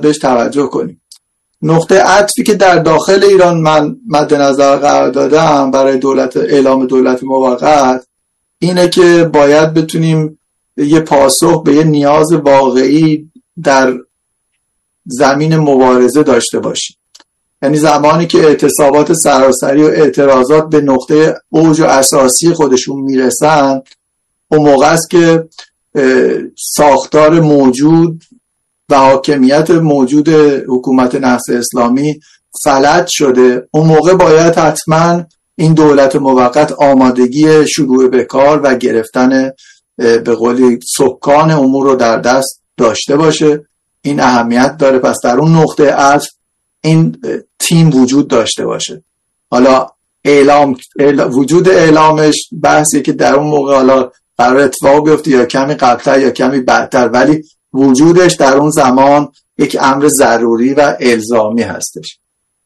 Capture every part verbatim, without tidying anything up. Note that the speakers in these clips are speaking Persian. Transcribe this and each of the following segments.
بهش توجه کنیم. نقطه عطفی که در داخل ایران من مد نظر قرار دادم برای دولت اعلام دولت موقت اینه که باید بتونیم یه پاسخ به یه نیاز واقعی در زمین مبارزه داشته باشیم. یعنی زمانی که اعتصابات سراسری و اعتراضات به نقطه اوج و اساسی خودشون میرسن، اون موقع است که ساختار موجود و حاکمیت موجود حکومت نهضت اسلامی فلج شده. اون موقع باید حتما این دولت موقت آمادگی شروع به کار و گرفتن به قولی سکان امور رو در دست داشته باشه. این اهمیت داره. پس در اون نقطه عطف این تیم وجود داشته باشه. حالا اعلام, اعلام وجود اعلامش بحثی که در اون موقع حالا قرار اتفاق بیفته یا کمی قبلتر یا کمی بعدتر، ولی وجودش در اون زمان یک امر ضروری و الزامی هستش.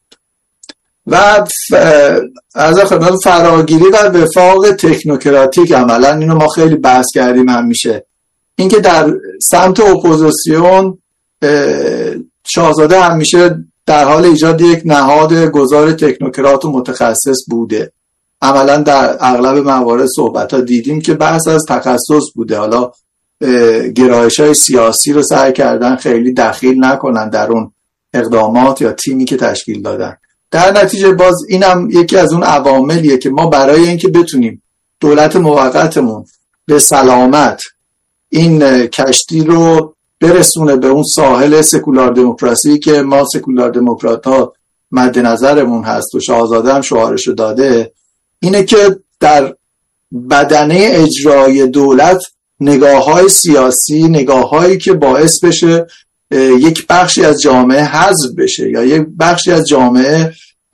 و از خدمت فراگیری و وفاق تکنوکراتیک، عملا اینو ما خیلی بحث کردیم همیشه، اینکه در سمت اپوزیسیون شاهزاده همیشه در حال ایجاد یک نهاد گذار تکنوکرات و متخصص بوده. عملا در اغلب موارد صحبت ها دیدیم که بحث از تخصص بوده. حالا گرایش های سیاسی رو سعی کردن خیلی دخیل نکنن در اون اقدامات یا تیمی که تشکیل دادن. در نتیجه باز اینم یکی از اون عواملیه که ما برای اینکه بتونیم دولت موقتمون به سلامت این کشتی رو برسونه به اون ساحل سکولار دموکراسی که ما سکولار دموکرات ها مد نظرمون هست و شاهزاده هم شعارشو داده، اینه که در بدنه اجرای دولت نگاه‌های سیاسی، نگاه‌هایی که باعث بشه یک بخشی از جامعه حذف بشه یا یک بخشی از جامعه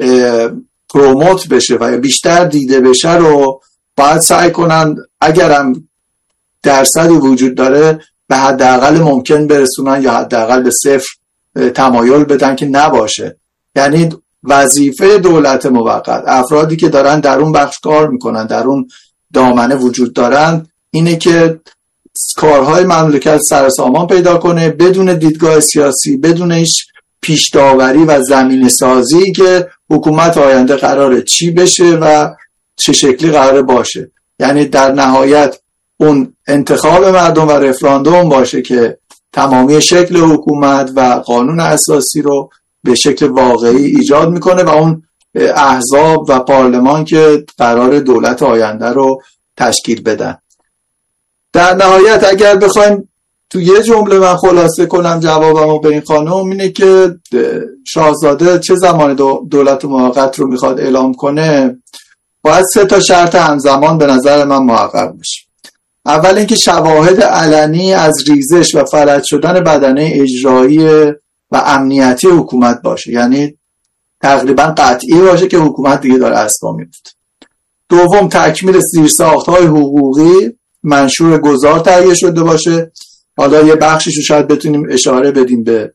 پروموت بشه و بیشتر دیده بشه رو باید سعی کنن اگرم درصدی وجود داره به حداقل ممکن برسونن یا حداقل به صفر تمایل بدن که نباشه. یعنی وظیفه دولت موقت، افرادی که دارن در اون بخش کار میکنن، در اون دامنه وجود دارن، اینه که کارهای مملکت سر سامان پیدا کنه بدون دیدگاه سیاسی، بدون هیچ پیش داوری و زمینه سازی که حکومت آینده قراره چی بشه و چه شکلی قراره باشه. یعنی در نهایت اون انتخاب مردم و رفراندوم باشه که تمامی شکل حکومت و قانون اساسی رو به شکل واقعی ایجاد میکنه و اون احزاب و پارلمان که قرار دولت آینده رو تشکیل بدن. در نهایت اگر بخوایم تو یه جمله من خلاصه کنم جوابمو به این خانم، اینه که شاهزاده چه زمان دولت موقت رو میخواد اعلام کنه، باید سه تا شرط همزمان به نظر من محقق بشه. اول اینکه شواهد علنی از ریزش و فلج شدن بدنه اجرایی و امنیتی حکومت باشه، یعنی تقریبا قطعی باشه که حکومت دیگه داره اسبا میفته. دوم، تکمیل زیرساخت‌های حقوقی منشور گذار تهیه شده باشه. حالا یه بخشش رو شاید بتونیم اشاره بدیم به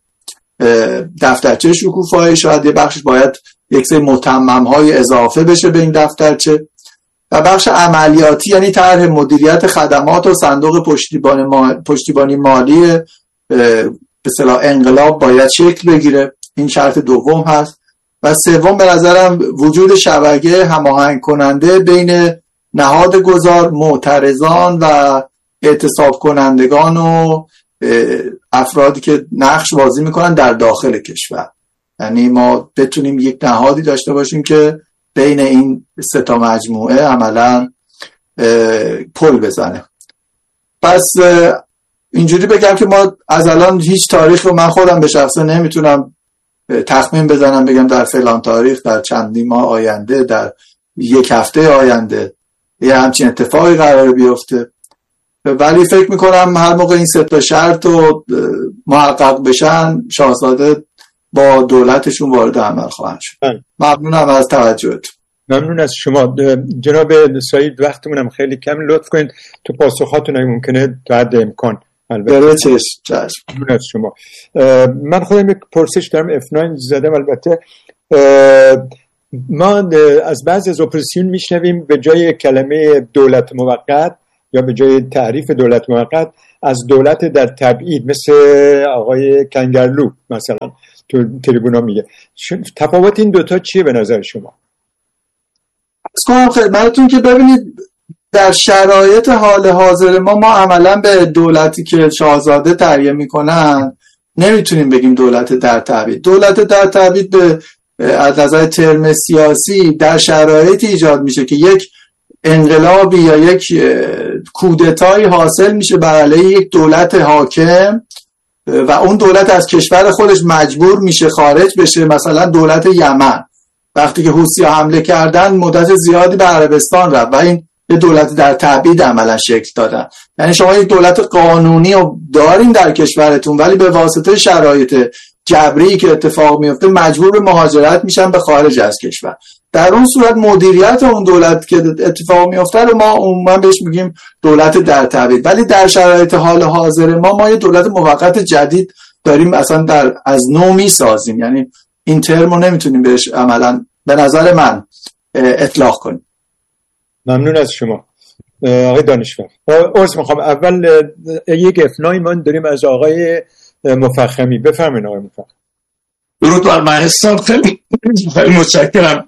دفترچه شکوفایی، شاید یه بخشش باید یک سری متمم‌های اضافه بشه به این دفترچه. و بخش عملیاتی یعنی طرح مدیریت خدمات و صندوق پشتیبانی مالی, پشتیبانی مالی به اصطلاح انقلاب باید شکل بگیره. این شرط دوم هست. و سوم به نظرم وجود شبکه هماهنگ کننده بین نهاد گذار، معترضان و اعتصاب کنندگان و افرادی که نقش بازی میکنن در داخل کشور. یعنی ما بتونیم یک نهادی داشته باشیم که بین این سه تا مجموعه عملا پل بزنه. پس اینجوری بگم که ما از الان هیچ تاریخ رو من خودم به شخصه نمیتونم تخمین بزنم بگم در فلان تاریخ، در چندین ماه آینده، در یک هفته آینده یه همچین اتفاقی قراره بیفته. ولی فکر میکنم هر موقع این سه تا شرط رو محقق بشن شاهزاده با دولتشون وارد عمل خواهند شد. ممنونم از توجهتون. ممنون از شما جناب سعید. وقتمونم خیلی کم، لطف کنید تو پاسخاتون اگه ممکنه تا حد امکان. البته چشم. ممنون از شما. من خودم یک پرسش دارم، اف نه زدم. البته ما از بعضی از اپوزیسیون میشنویم به جای کلمه دولت موقت یا به جای تعریف دولت موقت از دولت در تبعید مثل آقای کنگرلو مثلا تو تریبونا میگه. تفاوت این دوتا چیه به نظر شما؟ از کنم خدمتتون که ببینید در شرایط حال حاضر ما ما عملا به دولتی که شاهزاده تهیه میکنن نمیتونیم بگیم دولت در تبعید. دولت در تبعید به از نظر ترم سیاسی در شرایطی ایجاد میشه که یک انقلابی یا یک کودتایی حاصل میشه بر علیه یک دولت حاکم و اون دولت از کشور خودش مجبور میشه خارج بشه. مثلا دولت یمن وقتی که حوثی‌ها حمله کردن مدت زیادی به عربستان رفت و این یه دولت در تبعید عملا شکل دادن. یعنی شما یک دولت قانونی رو دارین در کشورتون ولی به واسطه شرایط جبری که اتفاق میفته مجبور به مهاجرت میشن به خارج از کشور. در اون صورت مدیریت اون دولت که اتفاق میفته رو ما عموما بهش میگیم دولت در تبعید. ولی در شرایط حال حاضر ما ما یه دولت موقت جدید داریم اصلا در از نو میسازیم. یعنی این ترمو نمیتونیم بهش عملا به نظر من اطلاق کنیم. ممنون از شما آقای دانشور. عرض میخوام اول یک افنای من داریم از آقای مفخمی. بفرمایید آقای مفخمی. درود بر مهستان. خیلی خیلی متشکرم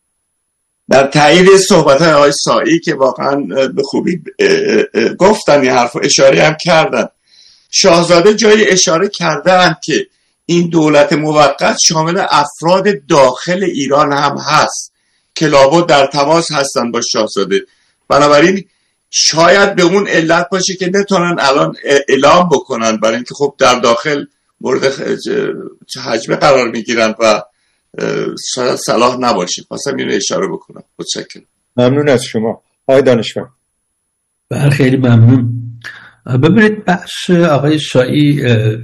در تایید صحبت‌های آقای سایی که واقعا به خوبی گفتن، این حرف اشاره هم کردن. شاهزاده جای اشاره کردن که این دولت موقت شامل افراد داخل ایران هم هست که لابد در تماس هستن با شاهزاده. بنابراین شاید به اون علت باشه که نتونن الان اعلام بکنن برای اینکه خب در داخل مورد حجمه قرار میگیرن و شاید صلاح نباشه. خواستم اینو اشاره بکنم. متشکرم. ممنون از شما آقای دانشور. بله خیلی ممنون. ببینید بحث آقای شایی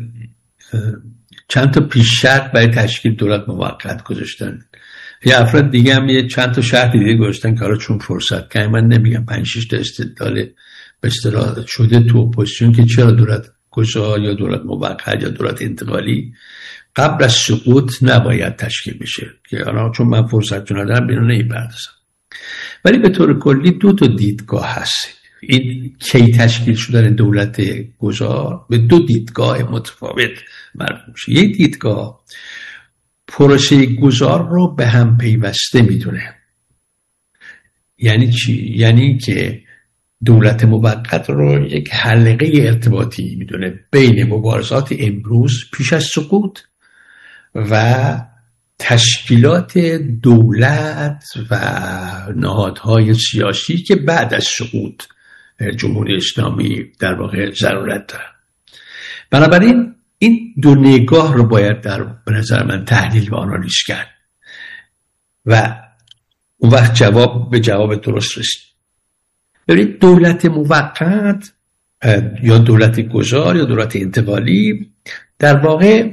چند تا پیش شرط برای تشکیل دولت موقت گذاشتن. یه افراد دیگه هم یه چند تا شرط دیگه گذاشتن که حالا چون فرصت که من نمیگم پنج شش تا استدلال به اصطلاح شده تو اپوزیسیون که چرا دولت گذار یا دولت موقت یا دولت انتقالی قبل از سقوط نباید تشکیل بشه که حالا چون من فرصت چون ندارم بیرون نمیپردازم. ولی به طور کلی دو تا دیدگاه هست. این کی تشکیل شدن دولت گذار به دو دیدگاه متفاوت مربوط میشه. یک دیدگاه پروسه گذار رو به هم پیوسته میدونه. یعنی چی؟ یعنی که دولت موقت رو یک حلقه ارتباطی میدونه بین مبارزات امروز پیش از سقوط و تشکیلات دولت و نهادهای سیاسی که بعد از سقوط جمهوری اسلامی در واقع ضرورت داره. بنابراین این دو نگاه رو باید در به نظر من تحلیل و آنالیز کرد و اون وقت جواب به جواب درست رسید. ببینید دولت موقت یا دولت گذار یا دولت انتقالی در واقع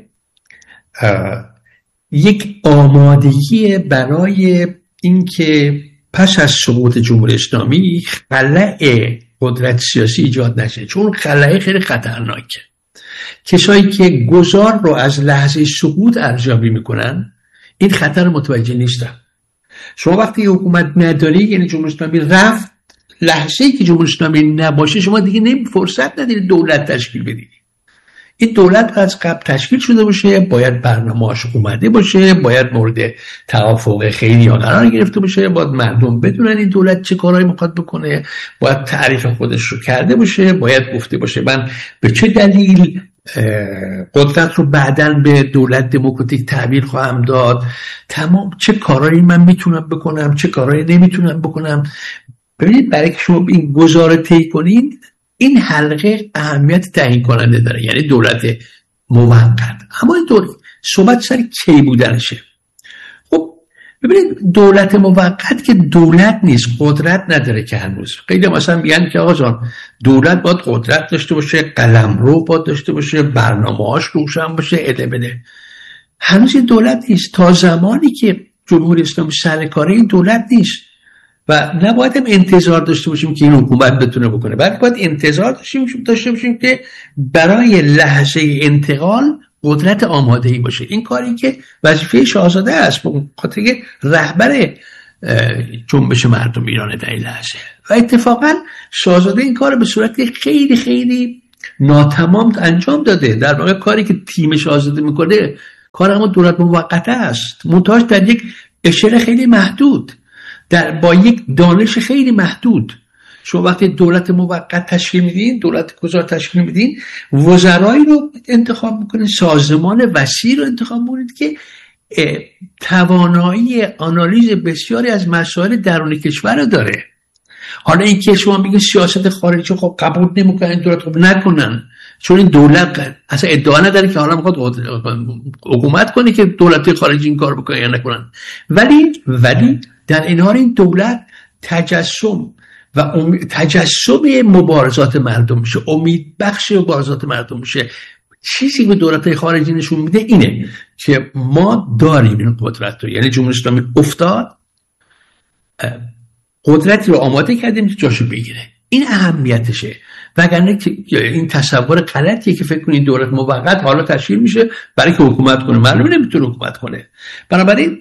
یک آمادگی برای اینکه پس از سقوط جمهوری اسلامی خلأ قدرت سیاسی ایجاد نشه، چون خلأ خیلی خطرناکه. کسایی که گذار رو از لحظه سقوط ارزیابی میکنن این خطر متوجه نیستن. شما وقتی حکومت نداری یعنی جمهوری اسلامی رفت، لحظه‌ای که جمهوری اسلامی نباشه شما دیگه نمی فرصت ندارید دولت تشکیل بدید. این دولت از قبل تشکیل شده باشه، باید برنامه‌اش اومده باشه، باید مورد توافق خیلی ها قرار گرفته باشه، باید مردم بدونن این دولت چه کارهایی میخواد بکنه، باید تعریف خودش رو کرده باشه، باید گفته باشه من به چه دلیل قدرت رو بعداً به دولت دموکراتیک تحویل خواهم داد، تمام چه کارهایی من میتونم بکنم، چه کارهایی نمیتونم بکنم. ببینید برای که شما این گزاره طی کنید این حلقه اهمیت تعیین کننده داره، یعنی دولت موقت. اما این دولت صحبت سر کی بودنشه. خب ببینید دولت موقت که دولت نیست، قدرت نداره که هنوز. خیلی مثلا میگن که آقا جان دولت باید قدرت داشته باشه، قلمرو باید داشته باشه، برنامه‌هاش روشن باشه، اله بده. هنوز این دولت نیست. تا زمانی که جمهوری اسلامی سر کاره این دولت نیست و نباید هم انتظار داشته باشیم که این حکومت بتونه بکنه، بلکه باید انتظار داشته داشته باشیم که برای لحظه انتقال قدرت آماده‌ای باشه. این کاری که وظیفه شاهزاده است، به خاطر که رهبر جنبش مردم ایران در این لحظه و اتفاقا شاهزاده این کار به صورت خیلی خیلی ناتمام انجام داده. در واقع کاری که تیم شاهزاده میکنه کار اما دولت موقته است، منتهاش در یک اشاره خیلی محدود، در با یک دانش خیلی محدود. شما وقتی دولت موقت تشکیل میدین، دولت گذار تشکیل میدین، وزرایی رو انتخاب میکنین، سازمان وسیع رو انتخاب میکنید که توانایی آنالیز بسیاری از مسائل درون کشور رو داره. حالا این که شما میگید سیاست خارجی خب قبول نمیکنن، دولت خب نکنن، چون این دولت اصلا ادعا نداره که حالا میخواد حکومت کنه که دولت خارجی این کار بکنه یا نکنن. ولی ولی در این حال این دولت تجسم و امید، تجسم مبارزات مردم میشه، امید بخش مبارزات مردم میشه. چیزی که دولت‌های خارجی نشون میده اینه که ما داریم این قدرت رو، یعنی جمهوری اسلامی افتاد، قدرتی رو آماده کردیم که جاشو بگیره. این اهمیتشه. وگرنه این تصور غلطیه که فکر کنید دولت موقت حالا تشکیل میشه برای که حکومت کنه، معلومه نمیتونه حکومت کنه. بنابراین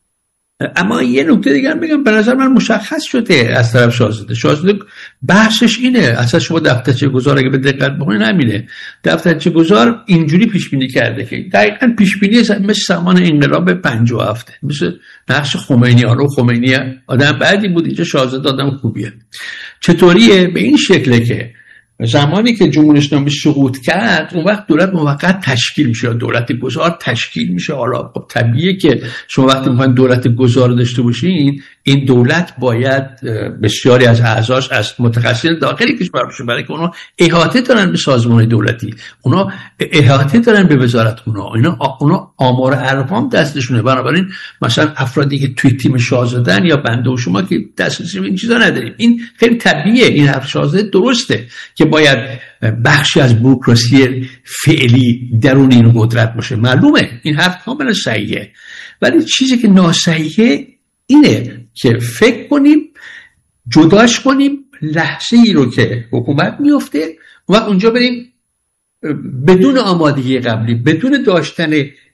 اما یه نکته دیگر بگم، به نظر من مشخص شده از طرف شاهزاده. شاهزاده بحثش اینه، اصلا شما دفترچه گذار اگه به دقت بخونید همینه. دفترچه گذار اینجوری پیش بینی کرده که دقیقاً پیش بینی مثل زمان انقلاب پنجاه و هفت، مثل نقش خمینی. آره خمینی آدم بعدی بود، اینجا شاهزاده آدم خوبیه. چطوریه؟ به این شکله که زمانی که جمهوری اسلامی سقوط کرد، اون وقت دولت موقت تشکیل میشه، دولت گذار تشکیل میشه. حالا خب طبیعیه که شما وقتی میخواین دولت گذار داشته باشین، این دولت باید بسیاری از اعضاش از متخصصین داخلی کشور باشه، برای که اونا احاطه دارن به سازمان دولتی، اونا احاطه دارن به وزارتخونه، اینا اونا آمار ارقام دستشونه. بنابراین مثلا افرادی که توی تیم شاهزاده‌ن یا بنده و شما که دسترسی به این چیزا نداریم، این خیلی طبیعیه. این حرف شاهزاده درسته که باید بخشی از بوروکراسی فعلی درون این قدرت باشه، معلومه این حرف کاملا صحیحه. ولی چیزی که ناصحیحه اینه که فکر کنیم جداش کنیم لحظه ای رو که حکومت میفته و اونجا بریم بدون آمادگی قبلی، بدون داشتن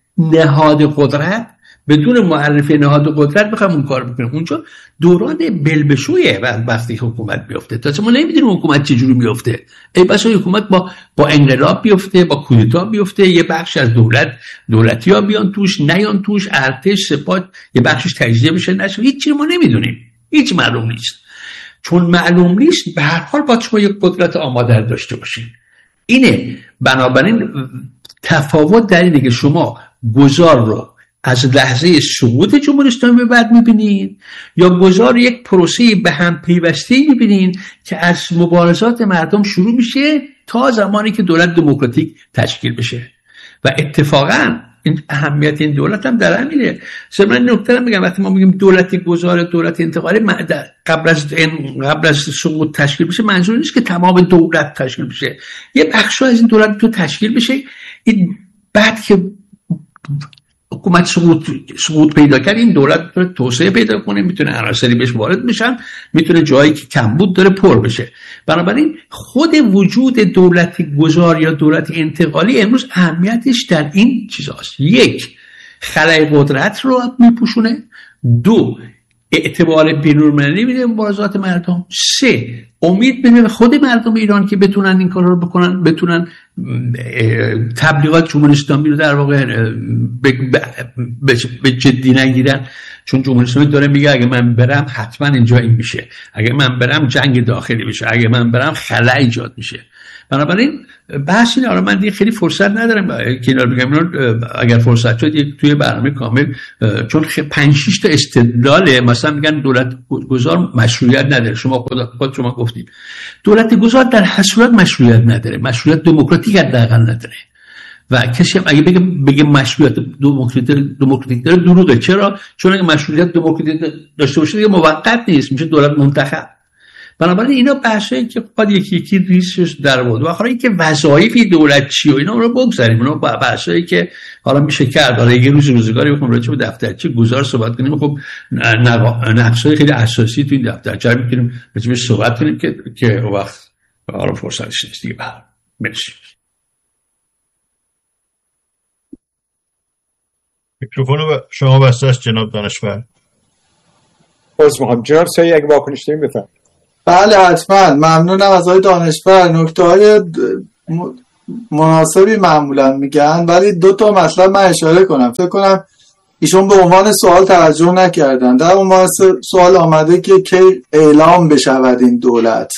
نهاد قدرت، بدون معرفی نهاد قدرت بخوام اون کار بکنیم. اونجا دوران بلبشویه وقتی حکومت بیفته. تا ما نمیدونیم حکومت چجوری میفته. ای بسا حکومت با با انقلاب بیفته، با کودتا بیفته، یه بخش از دولت دولتی ها بیان توش، نیان توش، ارتش، سپاه یه بخشش تجزیه بشه، نشه. هیچ چیزی ما نمیدونیم، هیچ معلوم نیست. چون معلوم نیست به هر حال باید شما یک قدرت آماده داشته باشین. اینه. بنابراین تفاوت در اینه که شما گذار رو از لحظه سقوط جمهوری اسلامی به بعد میبینین یا گذار یک پروسه به هم پیوسته میبینین که از مبارزات مردم شروع میشه تا زمانی که دولت دموکراتیک تشکیل بشه. و اتفاقا این اهمیت این دولت هم در همینه. مثلا من نکته رو میگم، وقتی ما میگیم دولت گذار، دولت انتقالی، قبل از قبل از سقوط تشکیل بشه، منظور نیست که تمام دولت تشکیل بشه. یه بخشی از این دولت تو تشکیل بشه، این بعد که حکومت سقوط سقوط پیدا کرد، این دولت میتونه توسعه پیدا کنه، میتونه عناصری بهش وارد بشن، میتونه جایی که کمبود داره پر بشه. بنابراین خود وجود دولت گذار یا دولت انتقالی امروز اهمیتش در این چیزاست: یک، خلای قدرت رو میپوشونه، دو، اعتبار بین‌المللی میده مبارزات مردم، سه، امید میده به خود مردم ایران که بتونن این کار رو بکنن، بتونن تبلیغات جمهوری اسلامی رو در واقع به جدی نگیرن. چون جمهوری اسلامی داره میگه اگه من برم حتما اینجا این میشه، اگه من برم جنگ داخلی میشه، اگه من برم خلأ ایجاد میشه. بنابراین بحث اینه. حالا من دیگه خیلی فرصت ندارم که اینا رو بگم، اگر فرصت شد یک توی برنامه کامل، چون پنج شش تا استدلال مثلا میگن دولت گذار مشروعیت نداره. شما خود خود شما گفتید دولت گذار در هر صورت مشروعیت نداره، مشروعیت دموکراتیک حداقل نداره. و کسی هم اگه بگه بگه مشروعیت دموکراتیک داره دروغه. چرا؟ چون اگه مشروعیت دموکراتیک داشته باشه دیگه موقت نیست، میشه دولت منتخب. بنابراین اینا بحثایی که باید یکی یکی ریسش در بود. و آخر اینکه وظایفی دولت چی و اینا رو بگذاریم، اونا بحثایی که حالا میشه کرد. حالا یه روز روزگاری بخوام راجع به دفترچه گذار صحبت کنیم، خب نقشای خیلی اساسی تو این دفترچه میتونیم راجع بهش صحبت کنیم که که وقت حالا فرصتش نیست دیگه. مرسی. میکروفون شما بسته است جناب دانشور. باز میخوام جناب سایی اگه واکنش داریم بفرمایید. بله حتما، ممنونم از آقای دانشور. نکته های مناسبی معمولا میگن، ولی دو تا مطلب من اشاره کنم. فکر کنم ایشون به عنوان سوال توجه نکردن. در عنوان سوال آمده که کی اعلام بشود این دولت.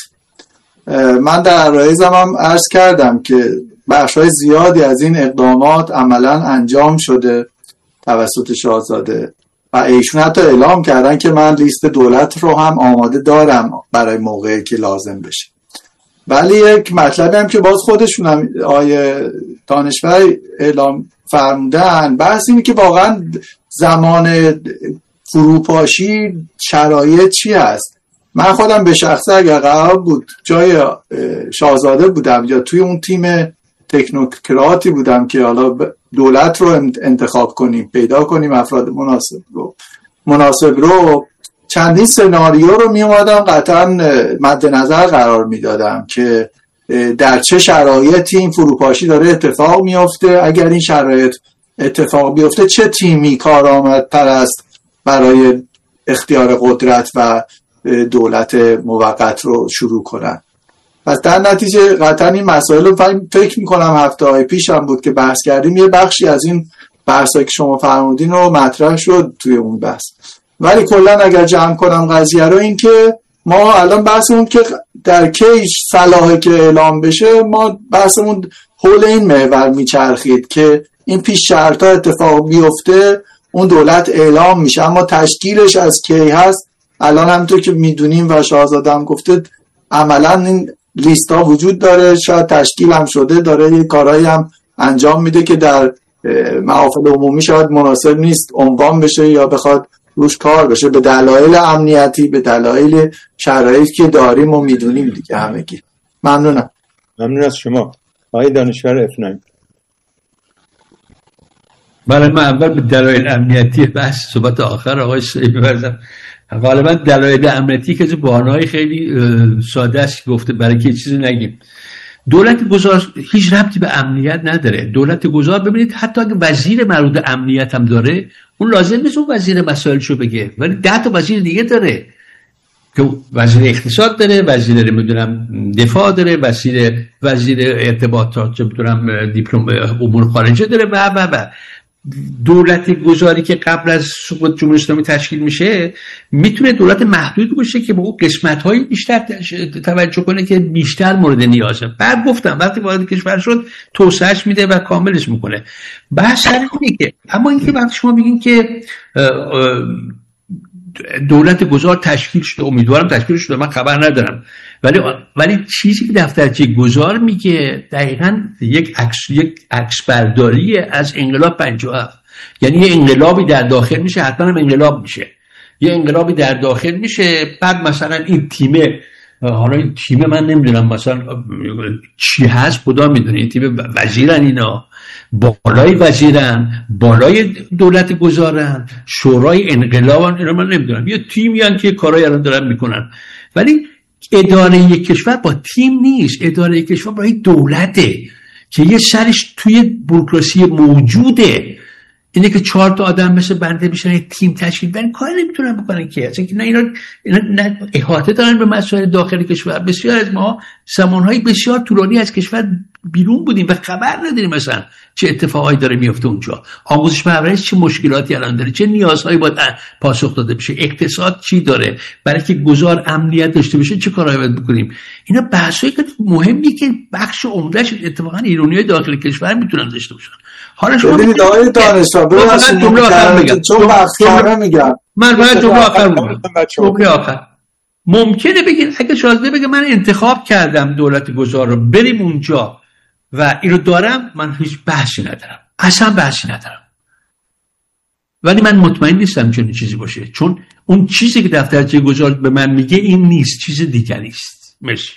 من در عرایزم هم عرض کردم که بخشای زیادی از این اقدامات عملا انجام شده توسط شاهزاده و ایشون حتی اعلام کردن که من لیست دولت رو هم آماده دارم برای موقعی که لازم بشه. ولی یک مطلبی هم که باز خودشون هم آیه دانشور اعلام فرمودن، بحث اینه که واقعا زمان فروپاشی شرایط چی هست. من خودم به شخصه اگر قرار بود جای شاهزاده بودم یا توی اون تیم تکنوکراتی بودم که حالا دولت رو انتخاب کنیم، پیدا کنیم افراد مناسب رو مناسب رو چندین سناریو رو می اومدم قطعا مد نظر قرار می دادم که در چه شرایطی این فروپاشی داره اتفاق میفته. اگر این شرایط اتفاق بیفته چه تیمی کارآمدتر است برای اختیار قدرت و دولت موقت رو شروع کنن. پس در نتیجه قطعا این مسائل رو فکر میکنم هفته های پیش هم بود که بحث کردیم، یه بخشی از این بحثایی که شما فرمودین رو مطرح شد توی اون بحث. ولی کلا اگر جمع کنم قضیه رو، این که ما الان بحثمون که در کیش صلاحه که اعلام بشه، ما بحثمون حول این محور میچرخید که این پیش شرطا اتفاق بیفته اون دولت اعلام میشه، اما تشکیلش از کی هست الان همونطور که میدونیم و شاهزاده هم گفته عملا این لیست ها وجود داره، شاید تشکیل هم شده، داره یه کارهایی هم انجام میده که در محافل عمومی شاید مناسب نیست عنوان بشه یا بخواد روش کار بشه به دلایل امنیتی، به دلایل شرایطی که داریم و میدونیم دیگه همگی. ممنونم. ممنون از شما آقای دانشور اف نه. بله، من اول به دلایل امنیتی بحث صحبت آخر آقای سعی ببرزم. غالبا دلایل امنیتی که بهانه‌های خیلی ساده است گفته برای که چیزی نگیم. دولت گذار هیچ ربطی به امنیت نداره. دولت گذار ببینید حتی اگه وزیر مربوط امنیت هم داره، اون لازم نیست اون وزیر مسائلشو بگه، ولی ده تا وزیر دیگه داره که وزیر اقتصاد داره، وزیر نمیدونم دفاع داره، وزیر وزیر ارتباطات چه میدونم دیپلم امور خارجه داره و و و دولت گذاری که قبل از سقوط جمهوری اسلامی تشکیل میشه میتونه دولت محدود باشه که به اون قسمت‌های بیشتر توجه کنه که بیشتر مورد نیازه. بعد گفتم وقتی وارد کشور شد توسعهش میده و کاملش میکنه. بحث سر اینه که اما اینکه وقتی شما میگین که دولت گذار تشکیل شده، امیدوارم تشکیل شده، من خبر ندارم، ولی ولی چیزی که دفترچه گذار میگه دقیقاً یک عکس یک عکس برداری از انقلاب پنجاه و هفت. یعنی یه انقلابی در داخل میشه، حتما هم انقلاب میشه، یه انقلابی در داخل میشه، بعد مثلا این تیمه، حالا این تیمه من نمیدونم مثلا چی هست، خدا میدونه، این تیمه وزیرن، اینا بالای وزیرن، بالای دولت گذارن، شورای انقلابن، اینا من نمیدونم، یه تیمی هستن که کارهای الان دارن میکنن. ولی اداره یک کشور با تیم نیست، اداره یک کشور با یک دولته که یه سرش توی بوروکراسی موجوده. اینه که چهار تا آدم مثل بنده میشن یک تیم تشکیل بدن، کار نمیتونن بکنن که اصلا که نه اینا, اینا نه احاطه دارن به مسائل داخل کشور. بسیار از ما زمانهای بسیار طولانی از کشور بیرون بودیم و خبر نداریم مثلا چه اتفاقایی داره میفته اونجا، آموزش پرورش چه مشکلاتی الان داره، چه نیازهایی باید پاسخ داده بشه، اقتصاد چی داره، برای که گذار امنیت داشته باشه چه کارهایی باید بکنیم. اینا بحثایی که مهمی که بخش عمدهش اتفاقا ایرانیای داخل کشور میتونن داشته باشن. حالا شما ببینید آقای دانشجو ببخشید جمله آخر میگم، چون وقت میگم، من باید جمله آخر میگم. جمله آخر ممکنه بگین اگه شاهزاده بگه من انتخاب کردم دولت گذار رو بریم اونجا و اینو دارم، من هیچ بحثی ندارم، اصلا بحثی ندارم. ولی من مطمئن نیستم چنین چیزی باشه، چون اون چیزی که دفترچه گذار به من میگه این نیست، چیز دیگری است. مرسی.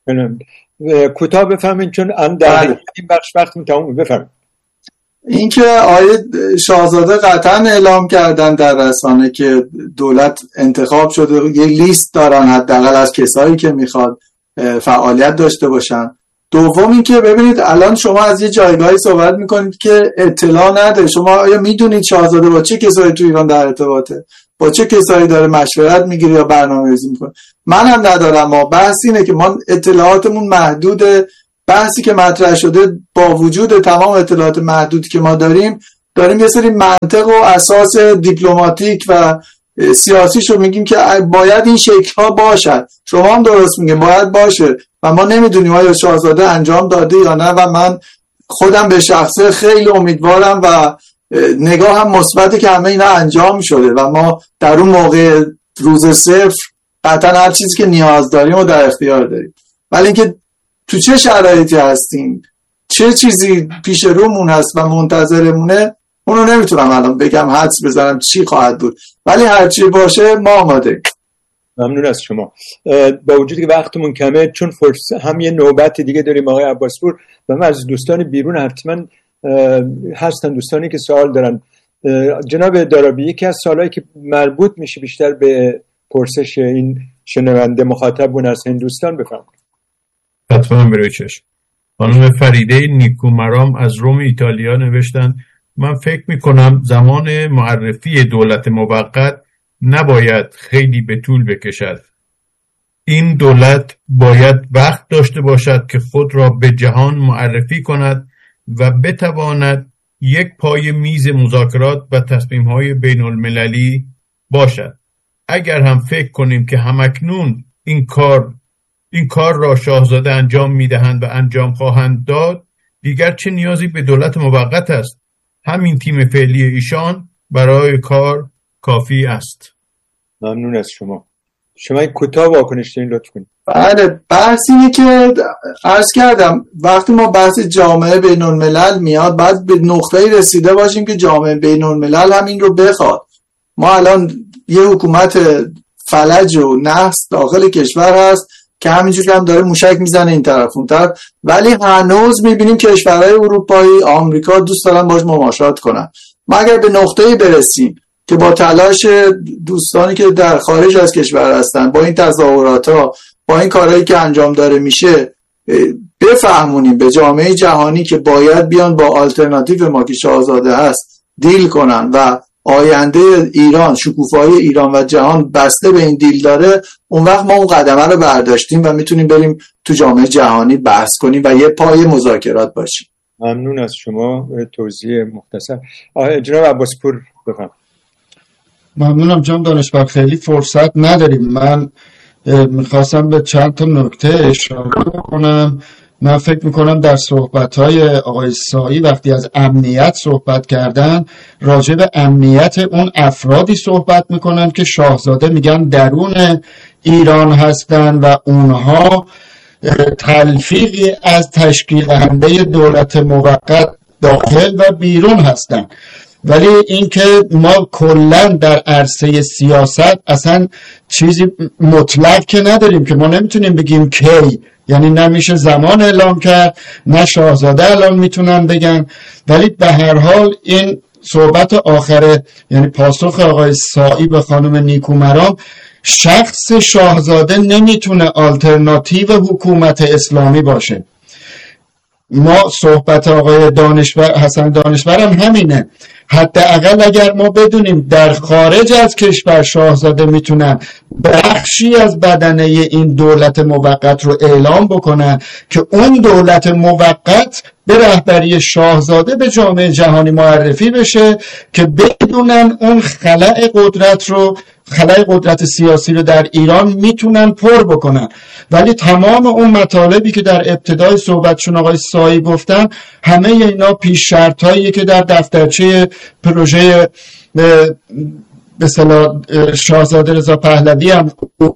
کوتاه بفهمین چون ام در این بخش وقت تموم. بفرمایید. اینکه آیه شاهزاده قطعا اعلام کردن در رسانه که دولت انتخاب شده، یه لیست دارن حداقل از کسایی که میخواد فعالیت داشته باشن. دوم اینکه ببینید الان شما از یه جایگاهی صحبت میکنید که اطلاع نداره. شما آیا میدونید شاهزاده با چه کسایی تو ایران در ارتباطه؟ با چه کسایی داره مشورت میگیره یا برنامه‌ریزی میکنه. من هم ندارم. ما بحث اینه که ما اطلاعاتمون محدوده. بحثی که مطرح شده با وجود تمام اطلاعات محدودی که ما داریم داریم یه سری منطق و اساس دیپلماتیک و سیاسیشو میگیم که باید این شکل‌ها باشد. شما هم درست میگه باید باشه و ما نمیدونیم آیا شاهزاده انجام داده یا نه و من خودم به شخصه خیلی امیدوارم و نگاه هم مثبته که همه اینا انجام شده و ما در اون موقع روز صفر قطعا هر چیزی که نیاز داریم و در اختیار داریم. ولی اینکه تو چه شرایطی هستیم، چه چیزی پیش رومون هست و منتظرمونه، اونو نمیتونم الان بگم حدس بزنم چی خواهد بود، ولی هرچی باشه ما آماده. ممنون از شما. با وجودی که وقتمون کمه، چون فرصت هم یه نوبت دیگه داریم آقای عباسپور و من از دوستان بیرون حتما هستن دوستانی که سوال دارن. جناب دارابی، یکی از سوالایی که مربوط میشه بیشتر به پرسش این شنونده مخاطبون از هندوستان بفرمایید. حتما بروی چشم. خانم فریده نیکومرام از روم ایتالیا نوشتن من فکر میکنم زمان معرفی دولت موقت نباید خیلی به طول بکشد. این دولت باید وقت داشته باشد که خود را به جهان معرفی کند و بتواند یک پای میز مذاکرات و تصمیم‌های بین المللی باشد. اگر هم فکر کنیم که همکنون این کار این کار را شاهزاده انجام میدهند و انجام خواهند داد، دیگر چه نیازی به دولت موقت است؟ همین تیم فعلی ایشان برای کار کافی است. ممنون از شما. شما این کوتاه واکنش دارین لطف کنید. بله، بحث اینه که عرض کردم وقتی ما بحث جامعه بین الملل میاد بعد به نقطه‌ای رسیده باشیم که جامعه بین الملل هم این رو بخواد. ما الان یه حکومت فلج و نحس داخل کشور هست که همینجوری هم داره موشک میزنه این طرف اون طرف، ولی هنوز میبینیم کشورهای اروپایی، آمریکا دوست دارن باش مماشات کنن. ما اگر به نقطه‌ای برسیم که با تلاش دوستانی که در خارج از کشور هستن، با این تظاهرات‌ها، با این کارهایی که انجام داره میشه، بفهمونیم به جامعه جهانی که باید بیان با آلترناتیو ما که شاهزاده هست دیل کنن و آینده ایران، شکوفایی ایران و جهان بسته به این دیل داره، اون وقت ما اون قدمه رو برداشتیم و میتونیم بریم تو جامعه جهانی بحث کنیم و یه پای مذاکرات باشیم. ممنون از شما توضیح مختصر. آقای جناب عباسپور بفرمایید. ممنونم جناب دانشور، خیلی فرصت نداریم. من میخواستم به چند تا نکته اشاره بکنم. من فکر میکنم در صحبت‌های آقای سایی وقتی از امنیت صحبت کردن، راجع به امنیت اون افرادی صحبت میکنن که شاهزاده میگن درون ایران هستن و اونها تلفیقی از تشکیل دهنده دولت موقت داخل و بیرون هستن. ولی اینکه ما کلا در عرصه سیاست اصلا چیزی مطلق که نداریم که ما نمیتونیم بگیم کی، یعنی نمیشه زمان اعلام کرد، نه شاهزاده الان میتونن بگن. ولی به هر حال این صحبت آخره، یعنی پاسخ آقای سایی به خانم نیکومرام، شخص شاهزاده نمیتونه آلترناتیو حکومت اسلامی باشه. ما صحبت آقای دانشور حسن دانشور هم همینه. حداقل اگر ما بدونیم در خارج از کشور شاهزاده میتونن بخشی از بدنه این دولت موقت رو اعلام بکنن که اون دولت موقت به رهبری شاهزاده به جامعه جهانی معرفی بشه که بدونن اون خلأ قدرت رو، خلأ قدرت سیاسی رو در ایران میتونن پر بکنن. ولی تمام اون مطالبی که در ابتدای صحبتشون آقای سایی گفتن، همه اینا پیش شرطاییه که در دفترچه پروژه به اصطلاح شاهزاده رضا پهلوی هم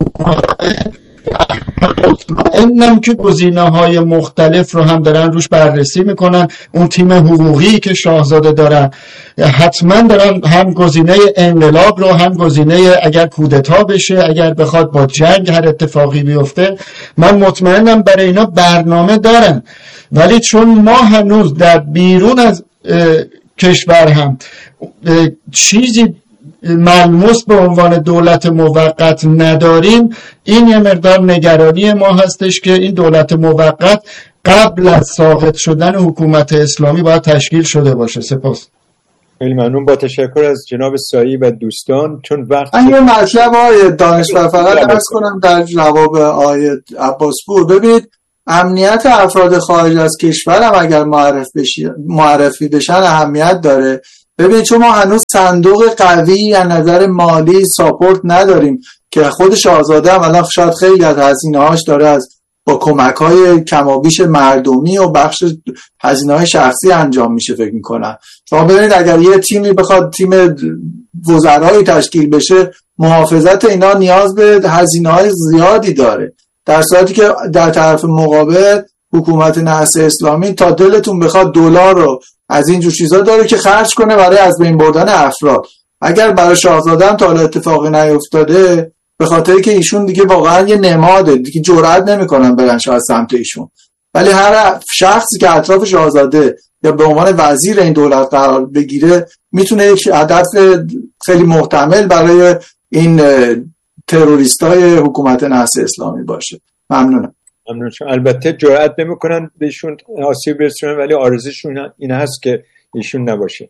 مطمئنم که گزینه‌های مختلف رو هم دارن روش بررسی میکنن. اون تیم حقوقی که شاهزاده دارن حتما دارن هم گزینه انقلاب رو، هم گزینه اگر کودتا بشه، اگر بخواد با جنگ هر اتفاقی بیفته، من مطمئنم برای اینا برنامه دارن. ولی چون ما هنوز در بیرون از کشور هم چیزی ملموس به عنوان دولت موقت نداریم، این یه مقدار نگرانی ما هستش که این دولت موقت قبل از ساقط شدن حکومت اسلامی باید تشکیل شده باشه. سپاس. خیلی ممنون، با تشکر از جناب سایی و دوستان. چون وقت من یه مطلب آقای دانشور فقط عرض کنم در جواب آقای عباسپور. ببینید امنیت افراد خارج از کشور هم اگر معرف بشی معرفی بشن اهمیت داره. ببینید چون ما هنوز صندوق قوی از نظر مالی ساپورت نداریم که خود شاهزاده هم الان شاید خیلی از هزینه‌هاش داره از با کمک‌های کمابیش مردمی و بخش هزینه‌های شخصی انجام میشه فکر می‌کنم. شما ببینید اگر یه تیمی بخواد تیم وزرایی تشکیل بشه، محافظت اینا نیاز به هزینه‌های زیادی داره، در صورتی که در طرف مقابل حکومت نهضت اسلامی تا دلتون بخواد دلار رو از این جور چیزا داره که خرج کنه برای از بین بردن افراد. اگر برای شاهزاده هم تا حالا اتفاقی نیفتاده به خاطری که ایشون دیگه واقعا یه نماده، دیگه جرئت نمیکنن برن شاید سمت ایشون، ولی هر شخصی که اطراف شاهزاده یا به عنوان وزیر این دولت قرار بگیره میتونه یک هدف خیلی محتمل برای این تروریستای حکومت نهضت اسلامی باشه. ممنونم. ممنون. البته جرئت نمیکنن بهشون آسیب برسونن، ولی آرزوشون این هست که ایشون نباشه.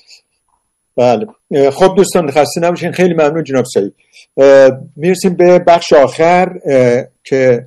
بله. خب دوستان خسته نباشین. خیلی ممنون جناب سایی. میرسیم به بخش آخر که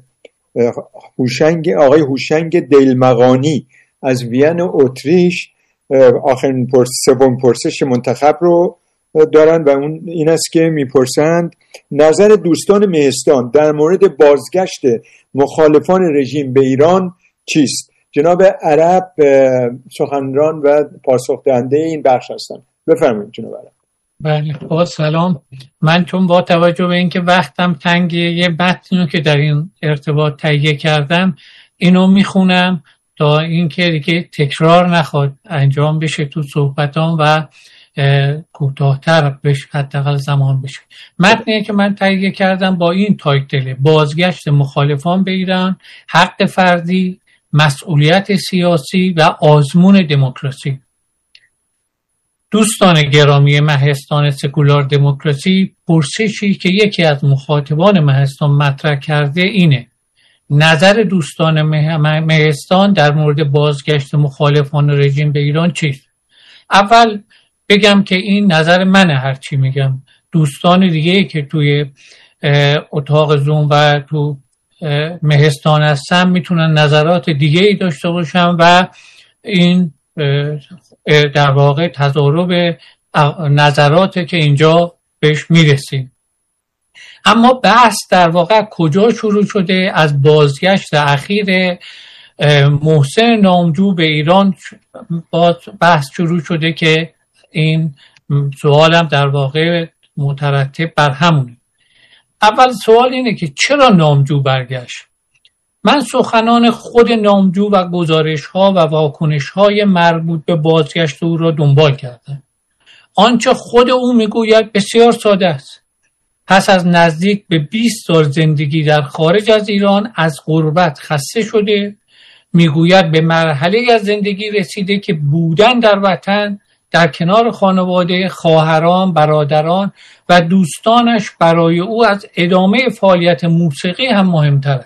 هوشنگ آقای هوشنگ دیلمغانی از وین اتریش آخرین پرس سوم پرسش منتخب رو دارن و اون این است که میپرسند نظر دوستان مهستان در مورد بازگشت مخالفان رژیم به ایران چیست؟ جناب عرب سخنران و پاسخ دهنده این بخش هستند. بفرمایید جناب عرب. بله خب سلام. من چون با توجه به اینکه وقتم تنگه یه متنی که در این ارتباط تهیه کردم اینو میخونم تا اینکه دیگه تکرار نخواد انجام بشه تو صحبتام و کوتاه‌تر بشه، حداقل زمان بشه. متنی که من تهیه کردم با این تایتل: بازگشت مخالفان به ایران، حق فردی، مسئولیت سیاسی و آزمون دموکراسی. دوستان گرامی مهستان سکولار دموکراسی، پرسشی که یکی از مخاطبان مهستان مطرح کرده اینه: نظر دوستان مهستان در مورد بازگشت مخالفان رژیم به ایران چیست؟ اول بگم که این نظر منه، هرچی میگم دوستان دیگه که توی اتاق زوم و تو مهستان هستن میتونن نظرات دیگه ای داشته باشن و این در واقع تضارب نظراته که اینجا بهش میرسیم. اما بحث در واقع کجا شروع شده؟ از بازگشت اخیر محسن نامجو به ایران بحث شروع شده که این سوالم در واقع مترتب بر همونه. اول سوال اینه که چرا نامجو برگشت؟ من سخنان خود نامجو و گزارش‌ها و واکنش‌های مربوط به بازگشت او را دنبال کردم. آنچه خود او میگوید بسیار ساده است. پس از نزدیک به بیست سال زندگی در خارج از ایران از غربت خسته شده، میگوید به مرحله از زندگی رسیده که بودن در وطن در کنار خانواده، خواهران، برادران و دوستانش برای او از ادامه فعالیت موسیقی هم مهمتره.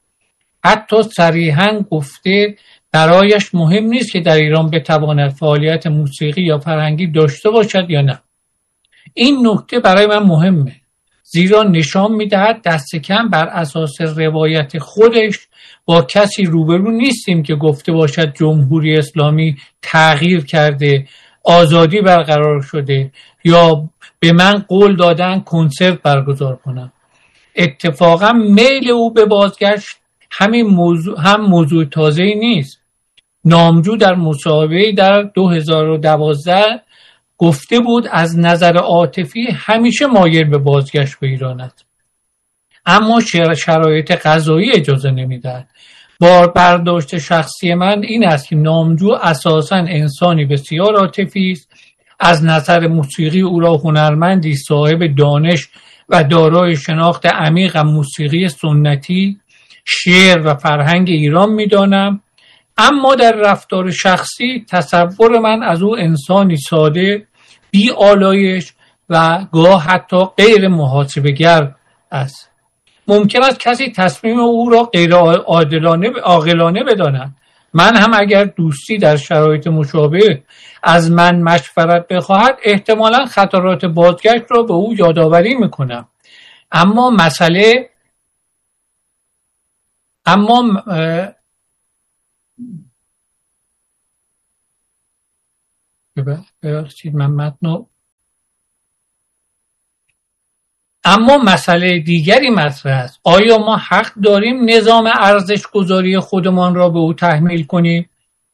حتی صریحاً گفته برایش مهم نیست که در ایران بتواند فعالیت موسیقی یا فرهنگی داشته باشد یا نه. این نکته برای من مهمه، زیرا نشان میدهد دست کم بر اساس روایت خودش با کسی روبرو نیستیم که گفته باشد جمهوری اسلامی تغییر کرده، آزادی برقرار شده یا به من قول دادن کنسرت برگزار کنم. اتفاقا میل او به بازگشت همین موضوع هم موضوع تازه‌ای نیست. نامجو در مصاحبه‌ای در دو هزار و دوازده گفته بود از نظر عاطفی همیشه مایل به بازگشت به ایران است، اما شرایط قضایی اجازه نمیدهد. با برداشت شخصی من این است که نامجو اساساً انسانی بسیار عاطفی است. از نظر موسیقی او را هنرمندی صاحب دانش و دارای شناخت عمیق موسیقی سنتی، شعر و فرهنگ ایران می‌دانم، اما در رفتار شخصی تصور من از او انسانی ساده، بی آلایش و گاه حتی غیر محاسبه‌گر است. ممکن است کسی تصمیم او را غیر عادلانه عاقلانه بداند، من هم اگر دوستی در شرایط مشابه از من مشورت بخواهد احتمالاً خطرات بازگشت را به او یادآوری میکنم. اما مسئله اما ببخشید من متنو اما مسئله دیگری مطرح است. آیا ما حق داریم نظام ارزش گذاری خودمان را به او تحمیل کنیم؟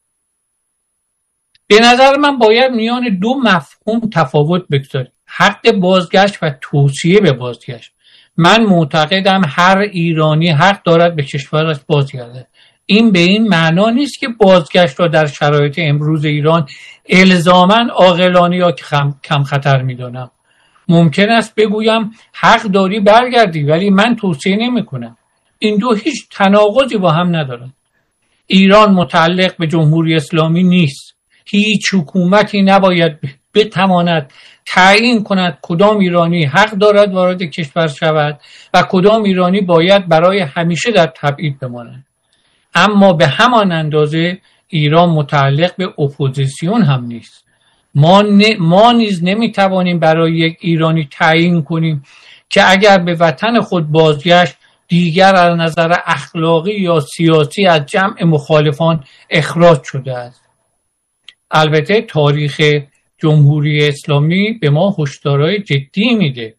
به نظر من باید میان دو مفهوم تفاوت بگذاریم: حق بازگشت و توصیه به بازگشت. من معتقدم هر ایرانی حق دارد به کشورش بازگردد. این به این معنا نیست که بازگشت را در شرایط امروز ایران الزاماً عاقلانه یا کم خطر می‌دانم. ممکن است بگویم حق داری برگردی، ولی من توصیه نمی کنم. این دو هیچ تناقضی با هم ندارند. ایران متعلق به جمهوری اسلامی نیست. هیچ حکومتی نباید بتواند تعیین کند کدام ایرانی حق دارد وارد کشور شود و کدام ایرانی باید برای همیشه در تبعید بماند. اما به همان اندازه ایران متعلق به اپوزیسیون هم نیست. ما, ن... ما نیز نمیتوانیم برای یک ایرانی تعیین کنیم که اگر به وطن خود بازگشت دیگر از نظر اخلاقی یا سیاسی از جمع مخالفان اخراج شده است. البته تاریخ جمهوری اسلامی به ما هشدارهای جدی میده.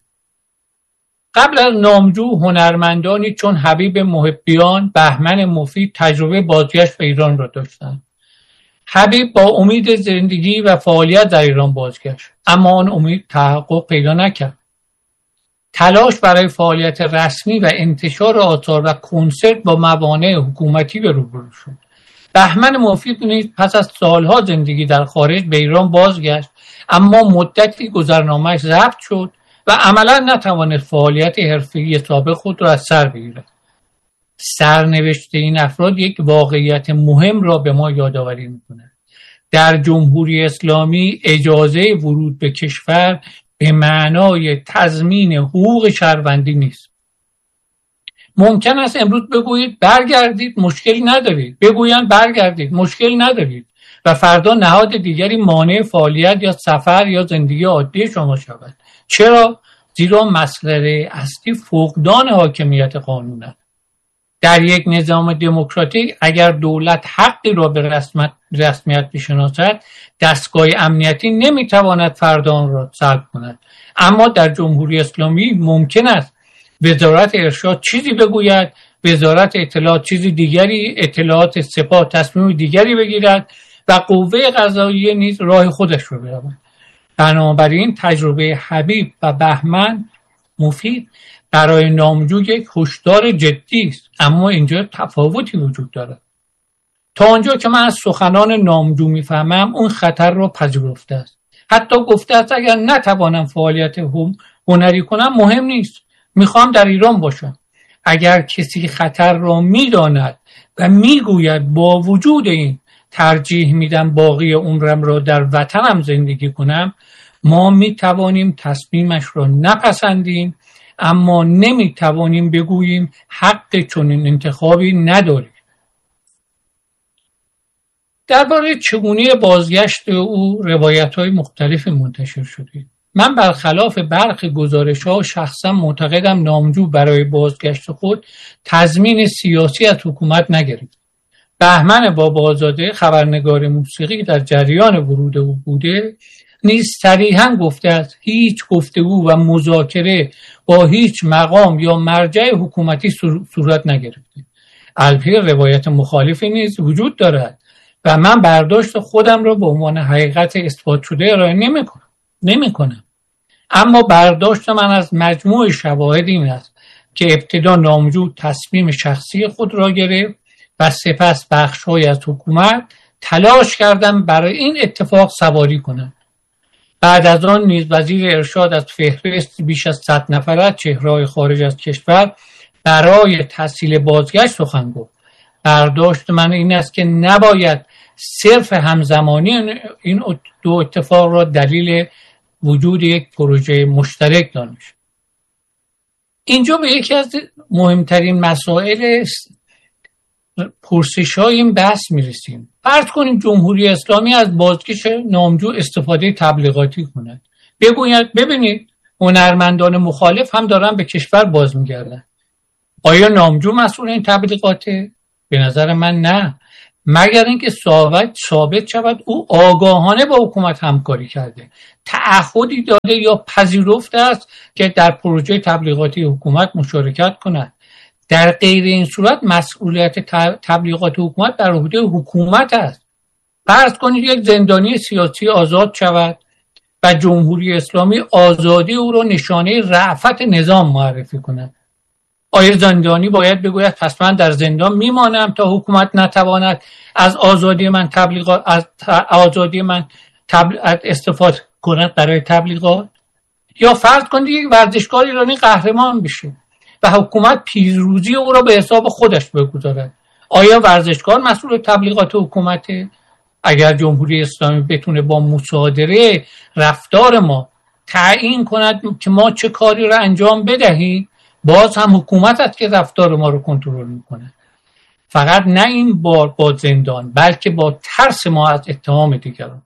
قبل از نامجو هنرمندانی چون حبیب محبیان، بهمن مفید تجربه بازگشت به ایران را داشتند. حبیب با امید زندگی و فعالیت در ایران بازگشت، اما آن امید تحقق پیدا نکرد. تلاش برای فعالیت رسمی و انتشار آثار و کنسرت با موانع حکومتی به روبرو شد. بهمن مفید نیز پس از سالها زندگی در خارج به ایران بازگشت، اما مدتی گذرنامه‌اش ضبط شد و عملا نتوانست فعالیت حرفه‌ای سابق خود را از سر بگیرد. سرنوشت این افراد یک واقعیت مهم را به ما یادآوری می‌کند. در جمهوری اسلامی اجازه ورود به کشور به معنای تضمین حقوق شهروندی نیست. ممکن است امروز بگویید برگردید مشکلی ندارید، بگویند برگردید مشکل ندارید و فردا نهاد دیگری مانع فعالیت یا سفر یا زندگی عادی شما شود. چرا؟ زیرا مسئله اصلی فقدان حاکمیت قانون است. در یک نظام دموکراتیک اگر دولت حقی را به رسمیت, رسمیت بشناسد، دستگاه امنیتی نمیتواند فردا آن را سلب کند. اما در جمهوری اسلامی ممکن است وزارت ارشاد چیزی بگوید، وزارت اطلاعات چیزی دیگری، اطلاعات سپاه تصمیم دیگری بگیرد و قوه قضاییه نیز راه خودش رو برود. بنابراین تجربه حبیب و بهمن مفید برای نامجو یک هشدار جدی است، اما اینجا تفاوتی وجود دارد. تا آنجا که من از سخنان نامجو میفهمم اون خطر رو پذیرفته است. حتی گفته است اگر نتوانم فعالیت هنری کنم مهم نیست، میخوام در ایران باشم. اگر کسی خطر را میداند و میگوید با وجود این ترجیح میدم باقی عمرم را در وطنم زندگی کنم، ما میتوانیم تصمیمش را نپسندیم، اما نمیتوانیم بگوییم حق چنین انتخابی نداری. درباره چگونه بازگشت او روایت‌های مختلفی منتشر شده. من برخلاف برخی گزارش‌ها شخصا معتقدم نامجو برای بازگشت خود تضمین سیاسی از حکومت نگرفت. بهمن بابازاده خبرنگار موسیقی در جریان ورود او بوده نیز صریحاً گفته است هیچ گفتگو و مذاکره با هیچ مقام یا مرجع حکومتی صورت نگرفته. البته روایت مخالفی نیز وجود دارد و من برداشت خودم را به عنوان حقیقت اثبات شده ارائه نمی‌کنم. نمی‌کنم. اما برداشت من از مجموع شواهد این است که ابتدا نامجو تصمیم شخصی خود را گرفت و سپس بخش‌های از حکومت تلاش کردند برای این اتفاق سواری کنند. بعد از آن نیز وزیر ارشاد از فهرست بیش از صد نفر از چهره‌های خارج از کشور برای تسهیل بازگشت سخن گفت. برداشت من این است که نباید صرف همزمانی این دو اتفاق را دلیل وجود یک پروژه مشترک دانست. اینجا به یکی از مهمترین مسائل پرسش های این بحث میرسیم. فرض کنیم جمهوری اسلامی از بازگشت نامجو استفاده تبلیغاتی کند، بگوید ببینید هنرمندان مخالف هم دارن به کشور باز میگردن. آیا نامجو مسئول این تبلیغاته؟ به نظر من نه، مگر اینکه ثابت ثابت شود او آگاهانه با حکومت همکاری کرده، تعهدی داده یا پذیرفته است که در پروژه تبلیغاتی حکومت مشارکت کند. در غیر این صورت مسئولیت تبلیغات حکومت در عهده حکومت است. فرض کنید یک زندانی سیاسی آزاد شود و جمهوری اسلامی آزادی او را نشانه رأفت نظام معرفی کند. آیا زندانی باید بگوید پس من در زندان میمانم تا حکومت نتواند از آزادی من تبلیغات از آزادی من تبل... استفاده کند برای تبلیغات؟ یا فرض کنید یک ورزشکار ایرانی قهرمان بشه و حکومت پیروزی او را به حساب خودش بگذارد، آیا ورزشکار مسئول تبلیغات حکومته؟ اگر جمهوری اسلامی بتونه با مصادره رفتار ما تعیین کند که ما چه کاری را انجام بدهیم، باز هم حکومت است که رفتار ما رو کنترل میکنه. فقط نه این بار با زندان، بلکه با ترس ما از اتهام دیگران.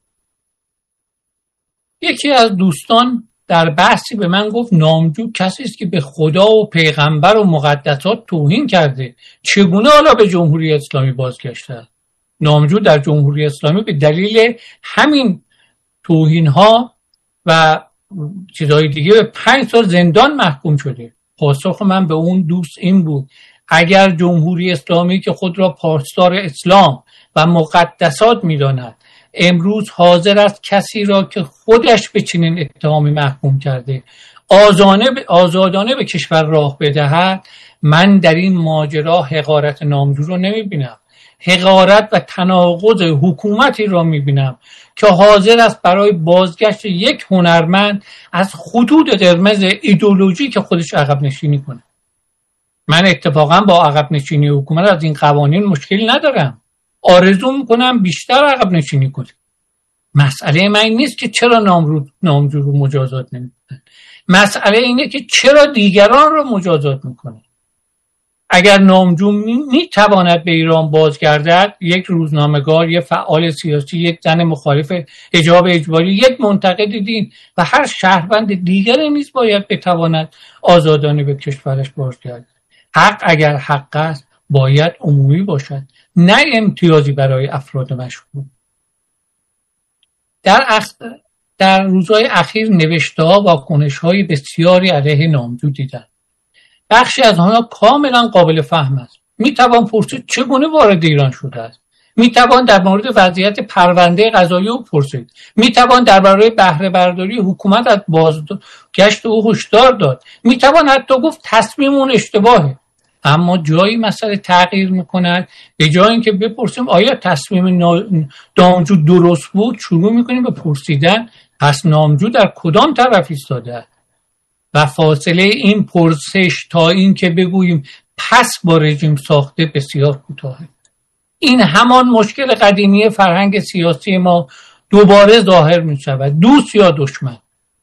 یکی از دوستان در بحثی به من گفت نامجو کسی است که به خدا و پیغمبر و مقدسات توهین کرده، چگونه حالا به جمهوری اسلامی بازگشته؟ نامجو در جمهوری اسلامی به دلیل همین توهین ها و چیزهای دیگه به پنج سال زندان محکوم شده. پاسخ من به اون دوست این بود اگر جمهوری اسلامی که خود را پاسدار اسلام و مقدسات می‌داند امروز حاضر است کسی را که خودش به چنین اتهامی محکوم کرده آزادانه آزادانه به کشور راه بدهد، من در این ماجرا حقارت نامجو رو نمی‌بینم. حقارت و تناقض حکومتی را می‌بینم که حاضر است برای بازگشت یک هنرمند از خطوط قرمز ایدئولوژی که خودش عقب نشینی کنه. من اتفاقا با عقب نشینی حکومت از این قوانین مشکلی ندارم، آرزو میکنم بیشتر عقب نشینی کنه. مسئله من این نیست که چرا نامجو رو مجازات نمیکنه، مسئله اینه که چرا دیگران رو مجازات میکنه. اگر نامجو میتواند به ایران بازگردد، یک روزنامه‌نگار، یک فعال سیاسی، یک زن مخالف حجاب اجباری، یک منتقد دین و هر شهروند دیگری نیز باید بتواند آزادانه به کشورش بازگردد. حق اگر حق است باید عمومی باشد، نه امتیازی برای افراد مشهور. در اخ... در روزهای اخیر نوشته‌ها و واکنش‌های بسیاری علیه نامجو دیدم. بخشی از آنها کاملا قابل فهم است. میتوان پرسید چگونه وارد ایران شده است. میتوان در مورد وضعیت پرونده قضایی او پرسید. میتوان درباره بهره برداری حکومت از بازگشت او هشدار داد. میتوان حتی گفت تصمیم اون اشتباهه. اما جایی مسئله تغییر میکند، به جای اینکه بپرسیم آیا تصمیم نامجو درست بود، شروع میکنیم به پرسیدن پس نامجو در کدام طرف ایستاده است. و فاصله این پرسش تا این که بگوییم پس با رژیم ساخته بسیار کوتاهه. این همان مشکل قدیمی فرهنگ سیاسی ما دوباره ظاهر می شود، دوست یا دشمن.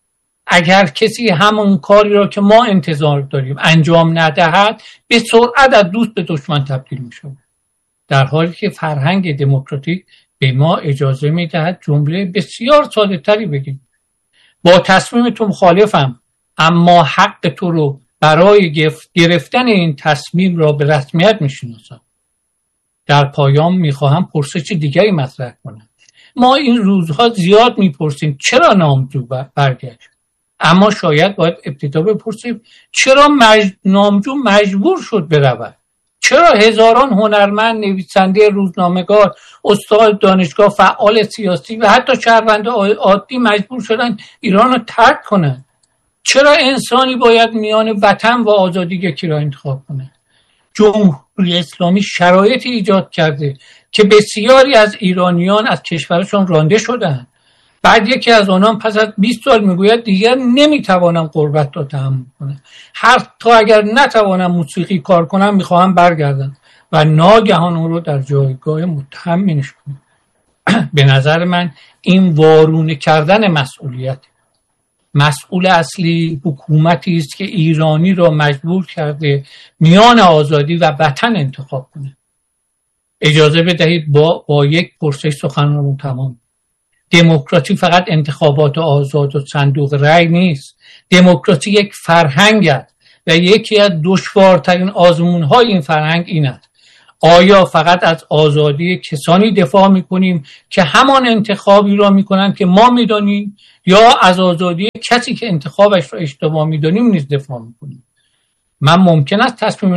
اگر کسی همون کاری را که ما انتظار داریم انجام ندهد، به سرعت از دوست به دشمن تبدیل می شود. در حالی که فرهنگ دموکراتیک به ما اجازه می دهد جمله بسیار ساده تری بگیم: با تصمیم تو مخالفم، اما حق تو رو برای گرفتن این تصمیم را به رسمیت میشناسم. در پایان میخواهم پرسش دیگری مطرح کنم. ما این روزها زیاد میپرسیم چرا نامجو برگشت، اما شاید باید ابتدا بپرسیم چرا مج... نامجو مجبور شد برود. چرا هزاران هنرمند، نویسنده، روزنامه‌نگار، استاد دانشگاه، فعال سیاسی و حتی شهرونده عادی مجبور شدن ایران رو ترک کنند؟ چرا انسانی باید میان وطن و آزادی یکی را انتخاب کنه؟ جمهوری اسلامی شرایطی ایجاد کرده که بسیاری از ایرانیان از کشورشان رانده شدند. بعد یکی از آنان پس از بیست سال میگوید دیگر نمیتوانم غربت را تحمل کنم، حتی اگر نتوانم موسیقی کار کنم میخواهم برگردم و ناگهان اون رو در جایگاه متهم مینشونه. به نظر من این وارونه کردن مسئولیت. مسئول اصلی حکومتی است که ایرانی را مجبور کرده میان آزادی و وطن انتخاب کنه. اجازه بدهید با, با یک پرسش سخنرانیمو تمام. دموکراسی فقط انتخابات آزاد و صندوق رأی نیست. دموکراسی یک فرهنگ است و یکی از دشوارترین آزمون‌های این فرهنگ این است: آیا فقط از آزادی کسانی دفاع میکنیم که همان انتخابی را میکنند که ما میدانیم، یا از آزادی کسی که انتخابش را اشتباه میدانیم نیز دفاع میکنیم؟ من ممکن است تصمیم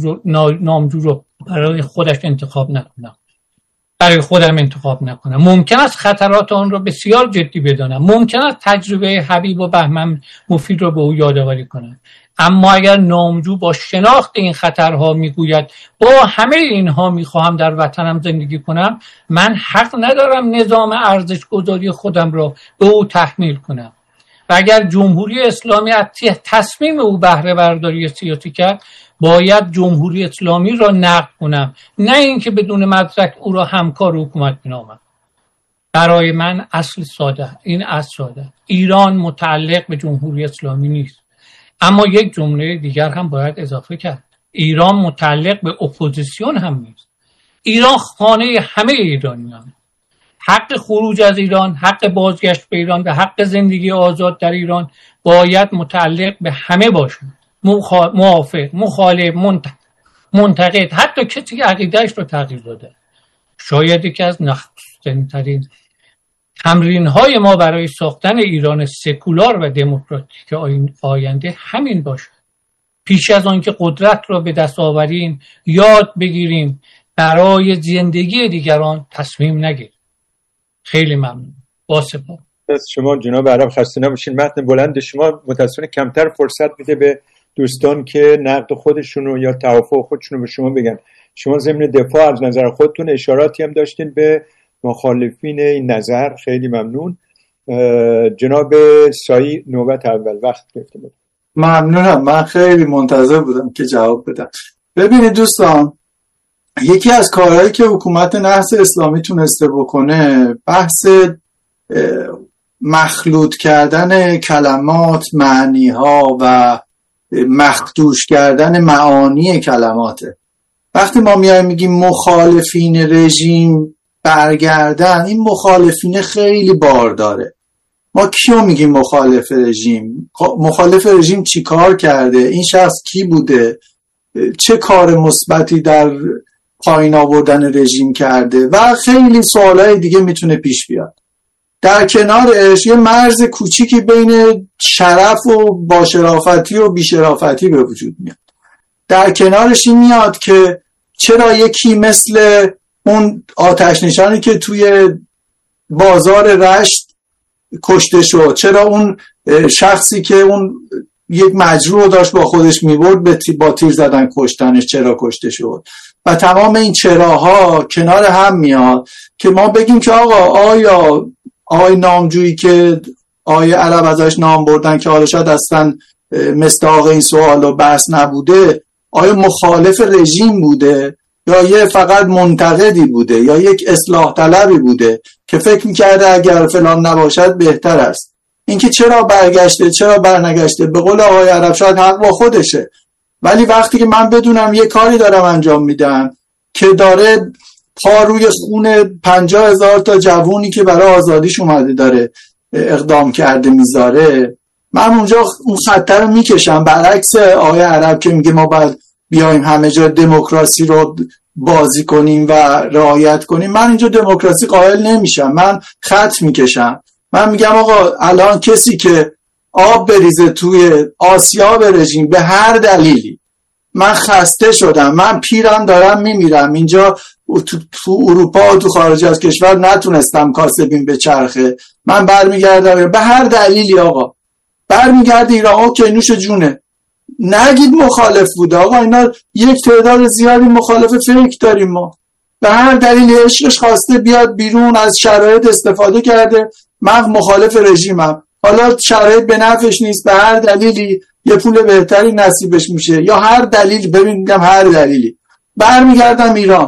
نامجو رو برای خودش انتخاب نکنم، برای خودم انتخاب نکنم. ممکن است خطرات آن را بسیار جدی بدانم. ممکن است تجربه حبیب و بهمن مفید را به او یادآوری کنم. اما اگر نامجو با شناخت این خطرها میگوید با همه اینها میخواهم در وطنم زندگی کنم، من حق ندارم نظام ارزش گذاری خودم را به او تحمیل کنم. و اگر جمهوری اسلامی از تصمیم او بهره برداری سیاسی کرد، باید جمهوری اسلامی را نقد کنم، نه اینکه بدون مدرک او را همکار حکومت بنامم. برای من اصل ساده، این اصل ساده: ایران متعلق به جمهوری اسلامی نیست. اما یک جمله دیگر هم باید اضافه کرد: ایران متعلق به اپوزیسیون هم نیست. ایران خانه همه ایرانیان. حق خروج از ایران، حق بازگشت به ایران و حق زندگی آزاد در ایران باید متعلق به همه باشد. موافق، مخالف، منتقد، حتی کسی که عقیده‌اش رو تغییر داده. شاید یکی از نخست‌ترین تمرین‌های ما برای ساختن ایران سکولار و دموکراتیک آینده همین باشه. پیش از آن که قدرت را به دست آوریم، یاد بگیریم برای زندگی دیگران تصمیم نگیریم. خیلی ممنون. با سپاس. از شما جناب عرب، خسته نباشین. متن بلند شما متأسفانه کمتر فرصت میده به دوستان که نقد خودشونو یا توافق خودشونو به شما بگن. شما ضمن دفاع از نظر خودتون اشاراتی هم داشتین به مخالفین این نظر. خیلی ممنون. جناب سایی نوبت اول وقت گرفتم. ممنونم. من خیلی منتظر بودم که جواب بدم. ببینید دوستان، یکی از کارهایی که حکومت نهضت اسلامی تونسته بکنه بحث مخلوط کردن کلمات، معنی‌ها و مخدوش کردن معانی کلماته. وقتی ما میایم میگیم مخالفین رژیم برگردن، این مخالفین خیلی بار داره. ما کیو میگیم مخالف رژیم؟ مخالف رژیم چی کار کرده؟ این شخص کی بوده؟ چه کار مثبتی در پایین آوردن رژیم کرده؟ و خیلی سوالای دیگه میتونه پیش بیاد. در کنارش یه مرز کوچیکی بین شرف و باشرافتی و بیشرافتی به وجود میاد. در کنارش این میاد که چرا یکی مثل اون آتش نشانی که توی بازار رشت کشته شد، چرا اون شخصی که اون یک مجروح داشت با خودش میبرد با تیر زدن کشتنش چرا کشته شد؟ و تمام این چراها کنار هم میاد که ما بگیم که آقا آیا آقای نامجویی که آقای عرب ازش نام بردن که حالا شاید اصلا مصداق این سوال و بحث نبوده، آیا مخالف رژیم بوده یا یه فقط منتقدی بوده یا یک اصلاح طلبی بوده که فکر میکرده اگر فلان نباشد بهتر است؟ اینکه چرا برگشته چرا برنگشته، به قول آقای عرب شاید حق با خودشه، ولی وقتی که من بدونم یه کاری دارم انجام میدم که داره پا روی خون پنجاه هزار تا جوونی که برای آزادیش اومده داره اقدام کرده میذاره، من اونجا اون خطر رو میکشم. برعکس آقای عرب که میگه ما باید بیایم همه جا دموکراسی رو بازی کنیم و رعایت کنیم، من اینجا دموکراسی قائل نمیشم، من خط میکشم. من میگم آقا الان کسی که آب بریزه توی آسیاب رژیم به هر دلیلی، من خسته شدم، من پیرم دارم میمیرم، اینجا تو, تو اروپا و تو خارج از کشور نتونستم کاسبین به چرخه، من برمیگردم به هر دلیلی، آقا برمیگرده ایران، اوکی نوش جونه، نگید مخالف بوده. آقا اینا یک تعداد زیادی مخالف فکر داریم، ما به هر دلیلی عشقش خواسته بیاد بیرون، از شرایط استفاده کرده، من مخالف رژیمم، حالا شرایط به نفعش نیست، به هر دلیلی یه پول بهتری نصیبش میشه یا هر دلیل، ببین میگم هر دلیلی، برمیگردم ایران.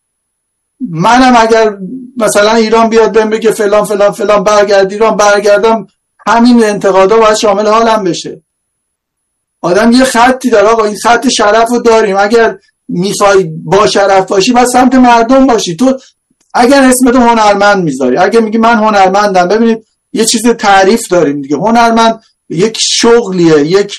منم اگر مثلا ایران بیاد بهم بگه فلان فلان فلان برگرد ایران، برگردم، همین انتقادا باید شامل حالم بشه. آدم یه خطی داره، آقا این خط شرف رو داریم، اگر میخوای با شرف باشی باید سمت مردم باشی. تو اگر اسمت هنرمند میذاری، اگر میگی من هنرمندم، ببینید یه چیز تعریف داریم دیگه، هنرمند یک شغلیه، یک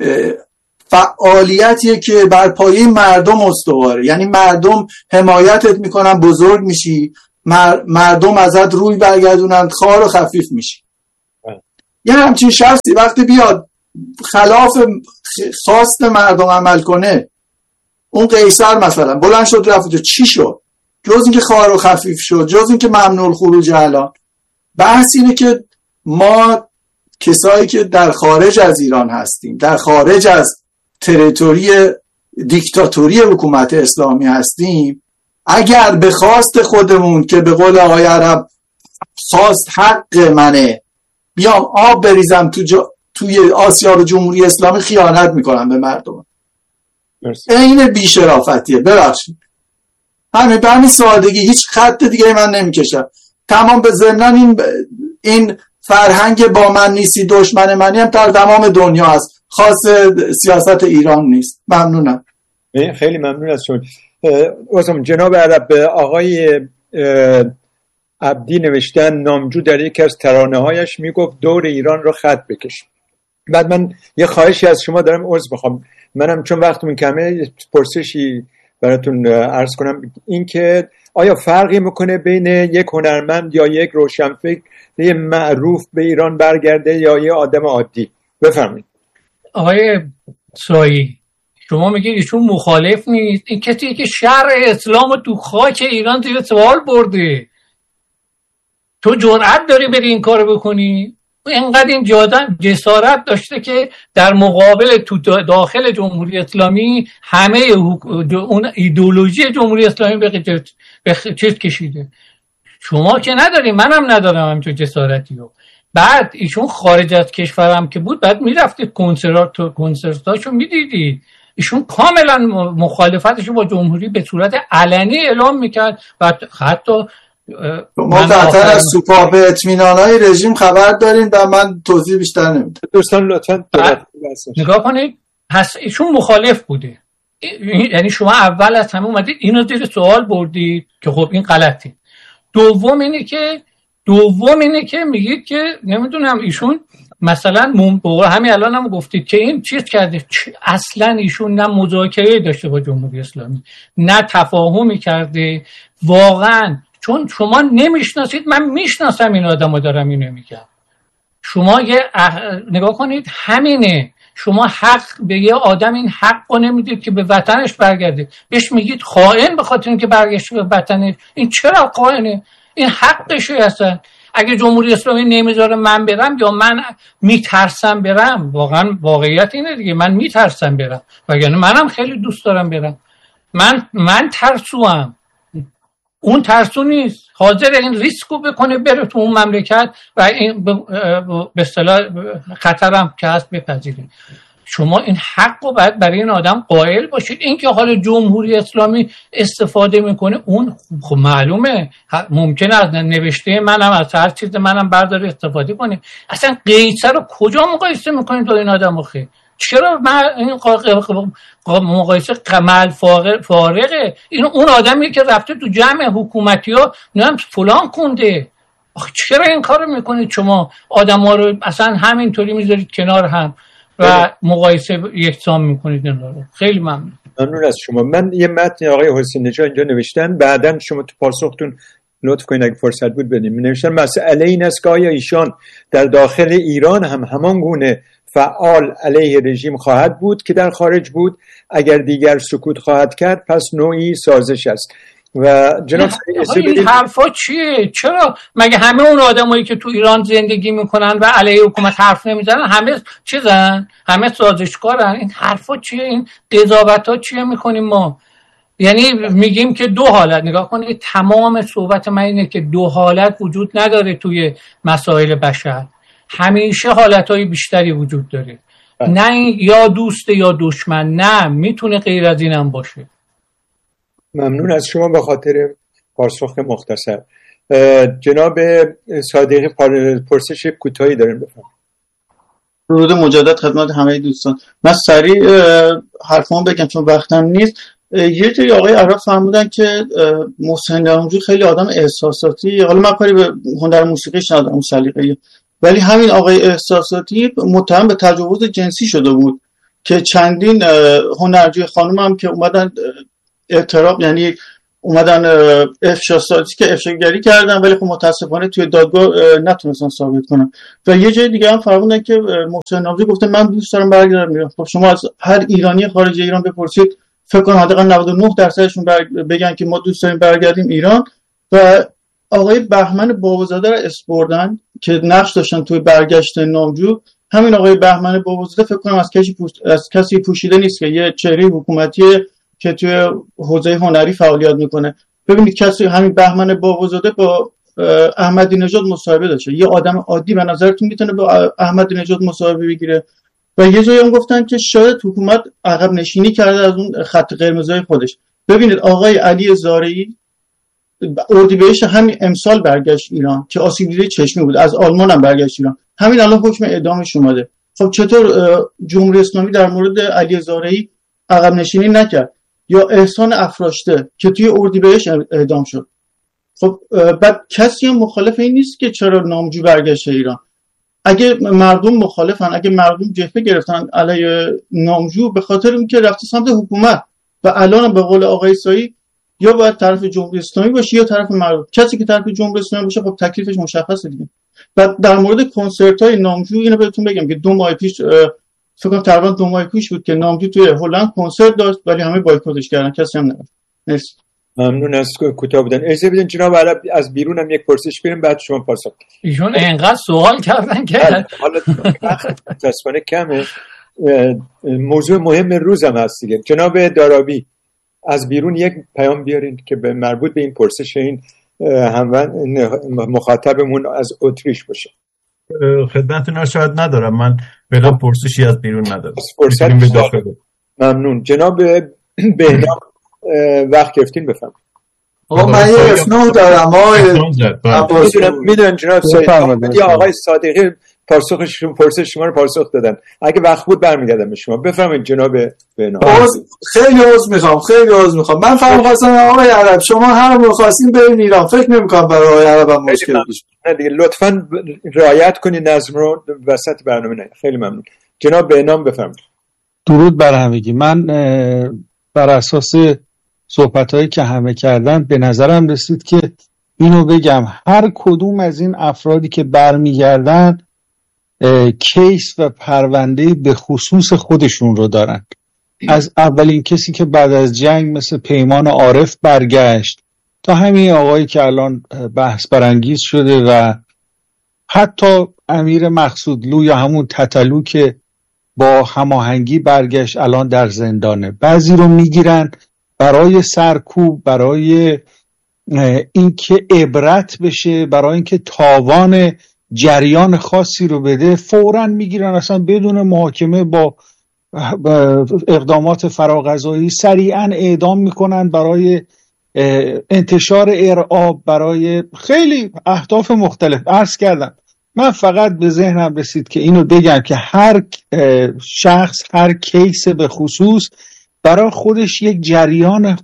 فعالیتیه که بر پایه مردم استواره، یعنی مردم حمایتت میکنن، بزرگ میشی، مردم ازت روی برگردونن، خوار و خفیف میشی. یه همچین شخصی وقتی بیاد خلاف خواست مردم عمل کنه، اون قیصر مثلا بلند شد رفت، چی شد؟ جز اینکه خوار و خفیف شد، جز اینکه ممنوع الخروج. الان بحث اینه که ما کسایی که در خارج از ایران هستیم، در خارج از تریتوری دیکتاتوری حکومت اسلامی هستیم، اگر به خواست خودمون که به قول آقای عرب خواست حق منه بیام آب بریزم تو جا توی آسیاب جمهوری اسلامی، خیانت میکنم به مردم. این بی‌شرافتیه، ببخشید. همین به همین سادگی، هیچ خط دیگه من نمیکشم. تمام به ضمن این این فرهنگ با من نیستی دشمن منی هم در تمام دنیا هست، خاص سیاست ایران نیست. ممنونم. خیلی ممنون از شما. واسم جناب عرب، آقای عبدی نوشتن نامجو در یکی از ترانه هایش میگفت دور ایران رو خط بکش. بعد من یه خواهشی از شما دارم، عذر بخوام، منم چون وقتمون کمه پرسشی براتون عرض کنم، این که آیا فرقی میکنه بین یک هنرمند یا یک روشنفکر یه معروف به ایران برگرده یا یه آدم عادی؟ بفرمایید. آقای سایی، شما میگید ایشون مخالف نیست، این کسی که شرع اسلام تو خاک ایران زیر سوال برده، تو جرأت داری بری این کارو بکنی؟ اینقدر این جادن جسارت داشته که در مقابل تو داخل جمهوری اسلامی همه اون ایدئولوژی جمهوری اسلامی به چیز کشیده. شما که نداری، منم ندارم همچون جسارتی رو. بعد ایشون خارج از کشورم که بود، بعد میرفتید کنسرت کنسرتاشو میدیدید، ایشون کاملا مخالفتش با جمهوری به صورت علنی اعلام میکرد و حتی ما قطعا از سوپاپ اطمینانهای رژیم خبر داریم و من توضیح بیشتر نمیدم. دوستان لطفاً نگاه کنید، پس ایشون مخالف بوده، یعنی شما اول از همه اومدید اینو زیر سوال بردید که خب این غلطه. دوم اینه که دوم اینه که میگید که نمیدونم ایشون مثلا همین الان هم گفتید که این چیز کرده، اصلا ایشون نه مذاکره داشته با جمهوری اسلامی نه تفاهمی کرده واقعا. چون شما نمیشناسید، من میشناسم این آدمو دارم اینو میگم. شما یه اح... نگاه کنید، همینه، شما حق به یه آدم این حق رو نمیدید که به وطنش برگرده، بهش میگید خائن به خاطر اینکه برگشت به وطنش. این چرا خائنه؟ این حقشه اصلا. اگه جمهوری اسلامی نمیذاره من برم یا من میترسم برم، واقعا واقعیت اینه دیگه، من میترسم برم، وگرنه منم خیلی دوست دارم برم. من من ترسوام، اون ترسو نیست، حاضر این ریسکو بکنه بره تو اون مملکت و این به اصطلاح خطرم که هست بپذیره. شما این حق رو باید برای این آدم قائل باشید. این که حال جمهوری اسلامی استفاده میکنه اون خب معلومه، ممکنه از نوشته منم از هر چیز منم برداره استفاده کنه. اصلا قیصر رو کجا مقایسه میکنید با این آدم آخه؟ چرا این مقایسه قمل فارغه؟ این اون آدمی که رفته تو جمع حکومتی ها نام فلان کنده. چرا این کارو میکنید شما؟ آدم ها رو اصلا همینطوری میذارید کنار هم و مقایسه یکسان میکنید. خیلی ممنون. ممنون از شما. من یه متن آقای حسین نژاد اینجا نوشتن، بعداً شما تو پاسختون لطف کنید اگه فرصت بود بدیم. نوشتن مسئله این است که آیا ایشان در داخل ایران هم همان گونه فعال علیه رژیم خواهد بود که در خارج بود؟ اگر دیگر سکوت خواهد کرد پس نوعی سازش است. و جناب این حرفا چیه؟ چرا مگه همه اون آدمایی که تو ایران زندگی میکنن و علیه حکومت حرف نمیزنن همه چیزن؟ همه سازشکارن؟ این حرفا چیه؟ این قضاوت‌ها چیه میکنیم ما؟ یعنی میگیم که دو حالت، نگاه کنید تمام صحبت من اینه که دو حالت وجود نداره توی مسائل بشر، همیشه حالتهای بیشتری وجود داره. نه یا دوست یا دشمن، نه میتونه غیر از اینم باشه. ممنون از شما به خاطر پاسخ مختصر. جناب صادقی پرسش کوتاهی داریم، بفرمایید. درود مجدد خدمت همه دوستان. من سریع حرفمو بگم چون وقتم نیست. یه جایی آقای عرب فهمیدن که محسن نامجو خیلی آدم احساساتی، حالا من کاری به هنر موسیقیش ندارم اون سلیقه‌ای، ولی همین آقای احساساتی متهم به تجاوز جنسی شده بود که چندین هنرجوی خانم هم که اومدن اعتراف، یعنی اومدن افشاگری که افشاگری کردن، ولی خب متاسفانه توی دادگاه نتونستن ثابت کنن. و یه جای دیگه هم فرمودن که محسن نامجو گفته من دوست دارم برگردم ایران. خب شما از هر ایرانی خارج ایران بپرسید، فکر کنم حداقل نود و نه درصدشون بگن که ما دوست داریم برگردیم ایران. و آقای بهمن بابازاده رو اسپردن که نقش داشتن توی برگشت نامجو. همین آقای بهمن بابازاده فکر کنم از کسی پوش... از کسی پوشیده نیست که یه چهره حکومتی که توی حوزه هنری فعالیت میکنه. ببینید کسی همین بهمن بابازاده با احمدی نژاد مصاحبه داشته، یه آدم عادی به نظرتون میتونه با احمدی نژاد مصاحبه بگیره؟ و یه جایی هم گفتن که شاید حکومت عقب نشینی کرده از اون خط قرمزای خودش. ببینید آقای علی زارعی اردیبهشت همین امسال برگشت ایران که آسیب دیده چشمی بود، از آلمان هم برگشت ایران، همین الان حکم اعدامش اومده. خب چطور جمهوری اسلامی در مورد علی زارعی عقب نشینی نکرد؟ یا احسان افراشته که توی اردیبهشت اعدام شد. خب بعد کسی هم مخالف این نیست که چرا نامجو برگشت ایران. اگه مردم مخالفن، اگه مردم جبهه گرفتن علیه نامجو به خاطر اینکه رفته سمت حکومت و الان به قول آقای سایی یا باید طرف جمهوری اسلامی باشه یا طرف مردم. کسی که طرف جمهوری اسلامی باشه خب تکلیفش مشخصه دیگه. بعد در مورد کنسرت‌های نامجو اینو بهتون بگم که دو ماه پیش فکر کنم تقریبا دو ماه پیش بود که نامجو توی هلند کنسرت داشت ولی همه بایکوتش کردن، کسی هم نرفت. مرسی. ممنون از کوتاه بودن. اجازه بدین جناب عرب از بیرون هم یک پرسش بریم بعد شما پاسخ. ایشون انقدر سوال کردن که حالا متاسفانه کمه. موضوع مهم روزم هست دیگه. جناب دارابی از بیرون یک پیام بیارین که به مربوط به این پرسش این همون مخاطبمون از اتریش باشه. خدمتتون رو شاید ندارم، من فعلا پرسشی از بیرون ندارم. فرصت به داخل. ممنون. جناب بهنام وقت گرفتین بفهم. آقا من یه اسنو دارم میدونم میدونم جناب سید یا آقای صادقی پاسخش پرسش شما رو پاسخ دادن. اگه وقت بود برمیگردم به شما. بفرمایید جناب بهنام. خیلی عذر میخوام خیلی عذر میخوام من فهم خواستم آقای عرب شما هر موقع خواستین برین ایران فکر نمی‌کنم برای آقای عرب هم مشکل پیش بیاد دیگه. لطفاً رعایت کنید نظم رو وسط برنامه. نه خیلی ممنون. جناب بهنام بفرمایید. درود بر همگی. من بر اساس صحبت‌هایی که همه کردن به نظرم رسید که اینو بگم هر کدوم از این افرادی که برمیگردن کیس و پرونده به خصوص خودشون رو دارن. از اولین کسی که بعد از جنگ مثل پیمان عارف برگشت تا همین آقایی که الان بحث برانگیز شده و حتی امیر مقصودلو یا همون تتلو که با هماهنگی برگشت الان در زندانه. بعضی رو میگیرن برای سرکوب، برای اینکه عبرت بشه، برای اینکه تاوان جریان خاصی رو بده، فوراً میگیرن اصلا بدون محاکمه با اقدامات فراقضایی سریعاً اعدام میکنن برای انتشار ارعاب، برای خیلی اهداف مختلف. عرض کردم من فقط به ذهنم رسید که اینو بگم که هر شخص هر کیس به خصوص برای خودش یک جریان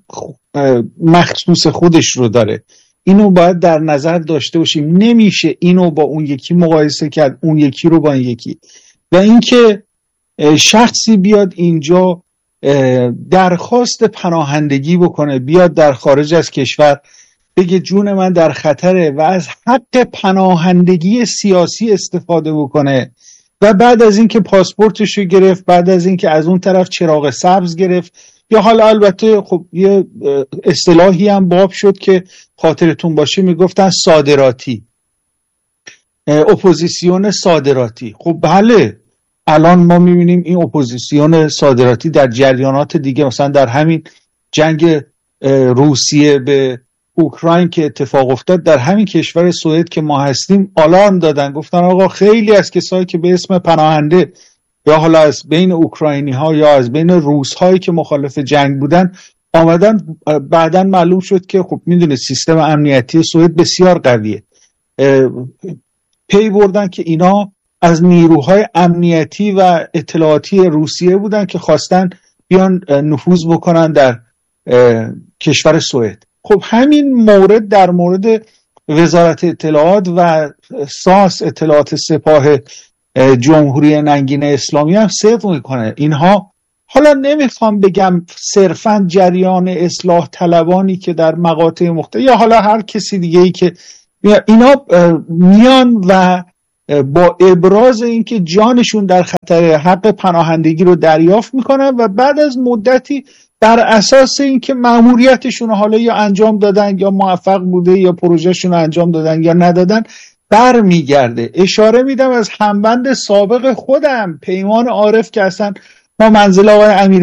مخصوص خودش رو داره. اینو باید در نظر داشته باشیم. نمیشه اینو با اون یکی مقایسه کرد، اون یکی رو با این یکی. و اینکه شخصی بیاد اینجا درخواست پناهندگی بکنه، بیاد در خارج از کشور بگه جون من در خطره و از حق پناهندگی سیاسی استفاده بکنه و بعد از اینکه پاسپورتش رو گرفت، بعد از اینکه از اون طرف چراغ سبز گرفت، یا حالا البته خب یه اصطلاحی هم باب شد که خاطرتون باشه میگفتن صادراتی، اپوزیسیون صادراتی. خب بله الان ما میبینیم این اپوزیسیون صادراتی در جریانات دیگه، مثلا در همین جنگ روسیه به اوکراین که اتفاق افتاد، در همین کشور سوئد که ما هستیم آلارم دادن، گفتن آقا خیلی از کسایی که به اسم پناهنده یا حالا از بین اوکراینی ها یا از بین روس هایی که مخالف جنگ بودن آمدن، بعدن معلوم شد که خب میدونه سیستم امنیتی سوئد بسیار قویه، پی بردن که اینا از نیروهای امنیتی و اطلاعاتی روسیه بودن که خواستن بیان نفوذ بکنن در کشور سوئد. خب همین مورد در مورد وزارت اطلاعات و ساس اطلاعات سپاه جمهوری ننگین اسلامی هم صدق میکنه. اینها حالا نمیخوام بگم صرفاً جریان اصلاح طلبانی که در مقاطع مختلف یا حالا هر کسی دیگه ای که اینا میان و با ابراز اینکه جانشون در خطر حق پناهندگی رو دریافت میکنن و بعد از مدتی بر اساس اینکه مأموریتشون حالا یا انجام دادن یا موفق بوده یا پروژهشون رو انجام دادن یا ندادن بر میگرده. اشاره میدم از همبند سابق خودم پیمان عارف که اصلا ما منزل آقای امیر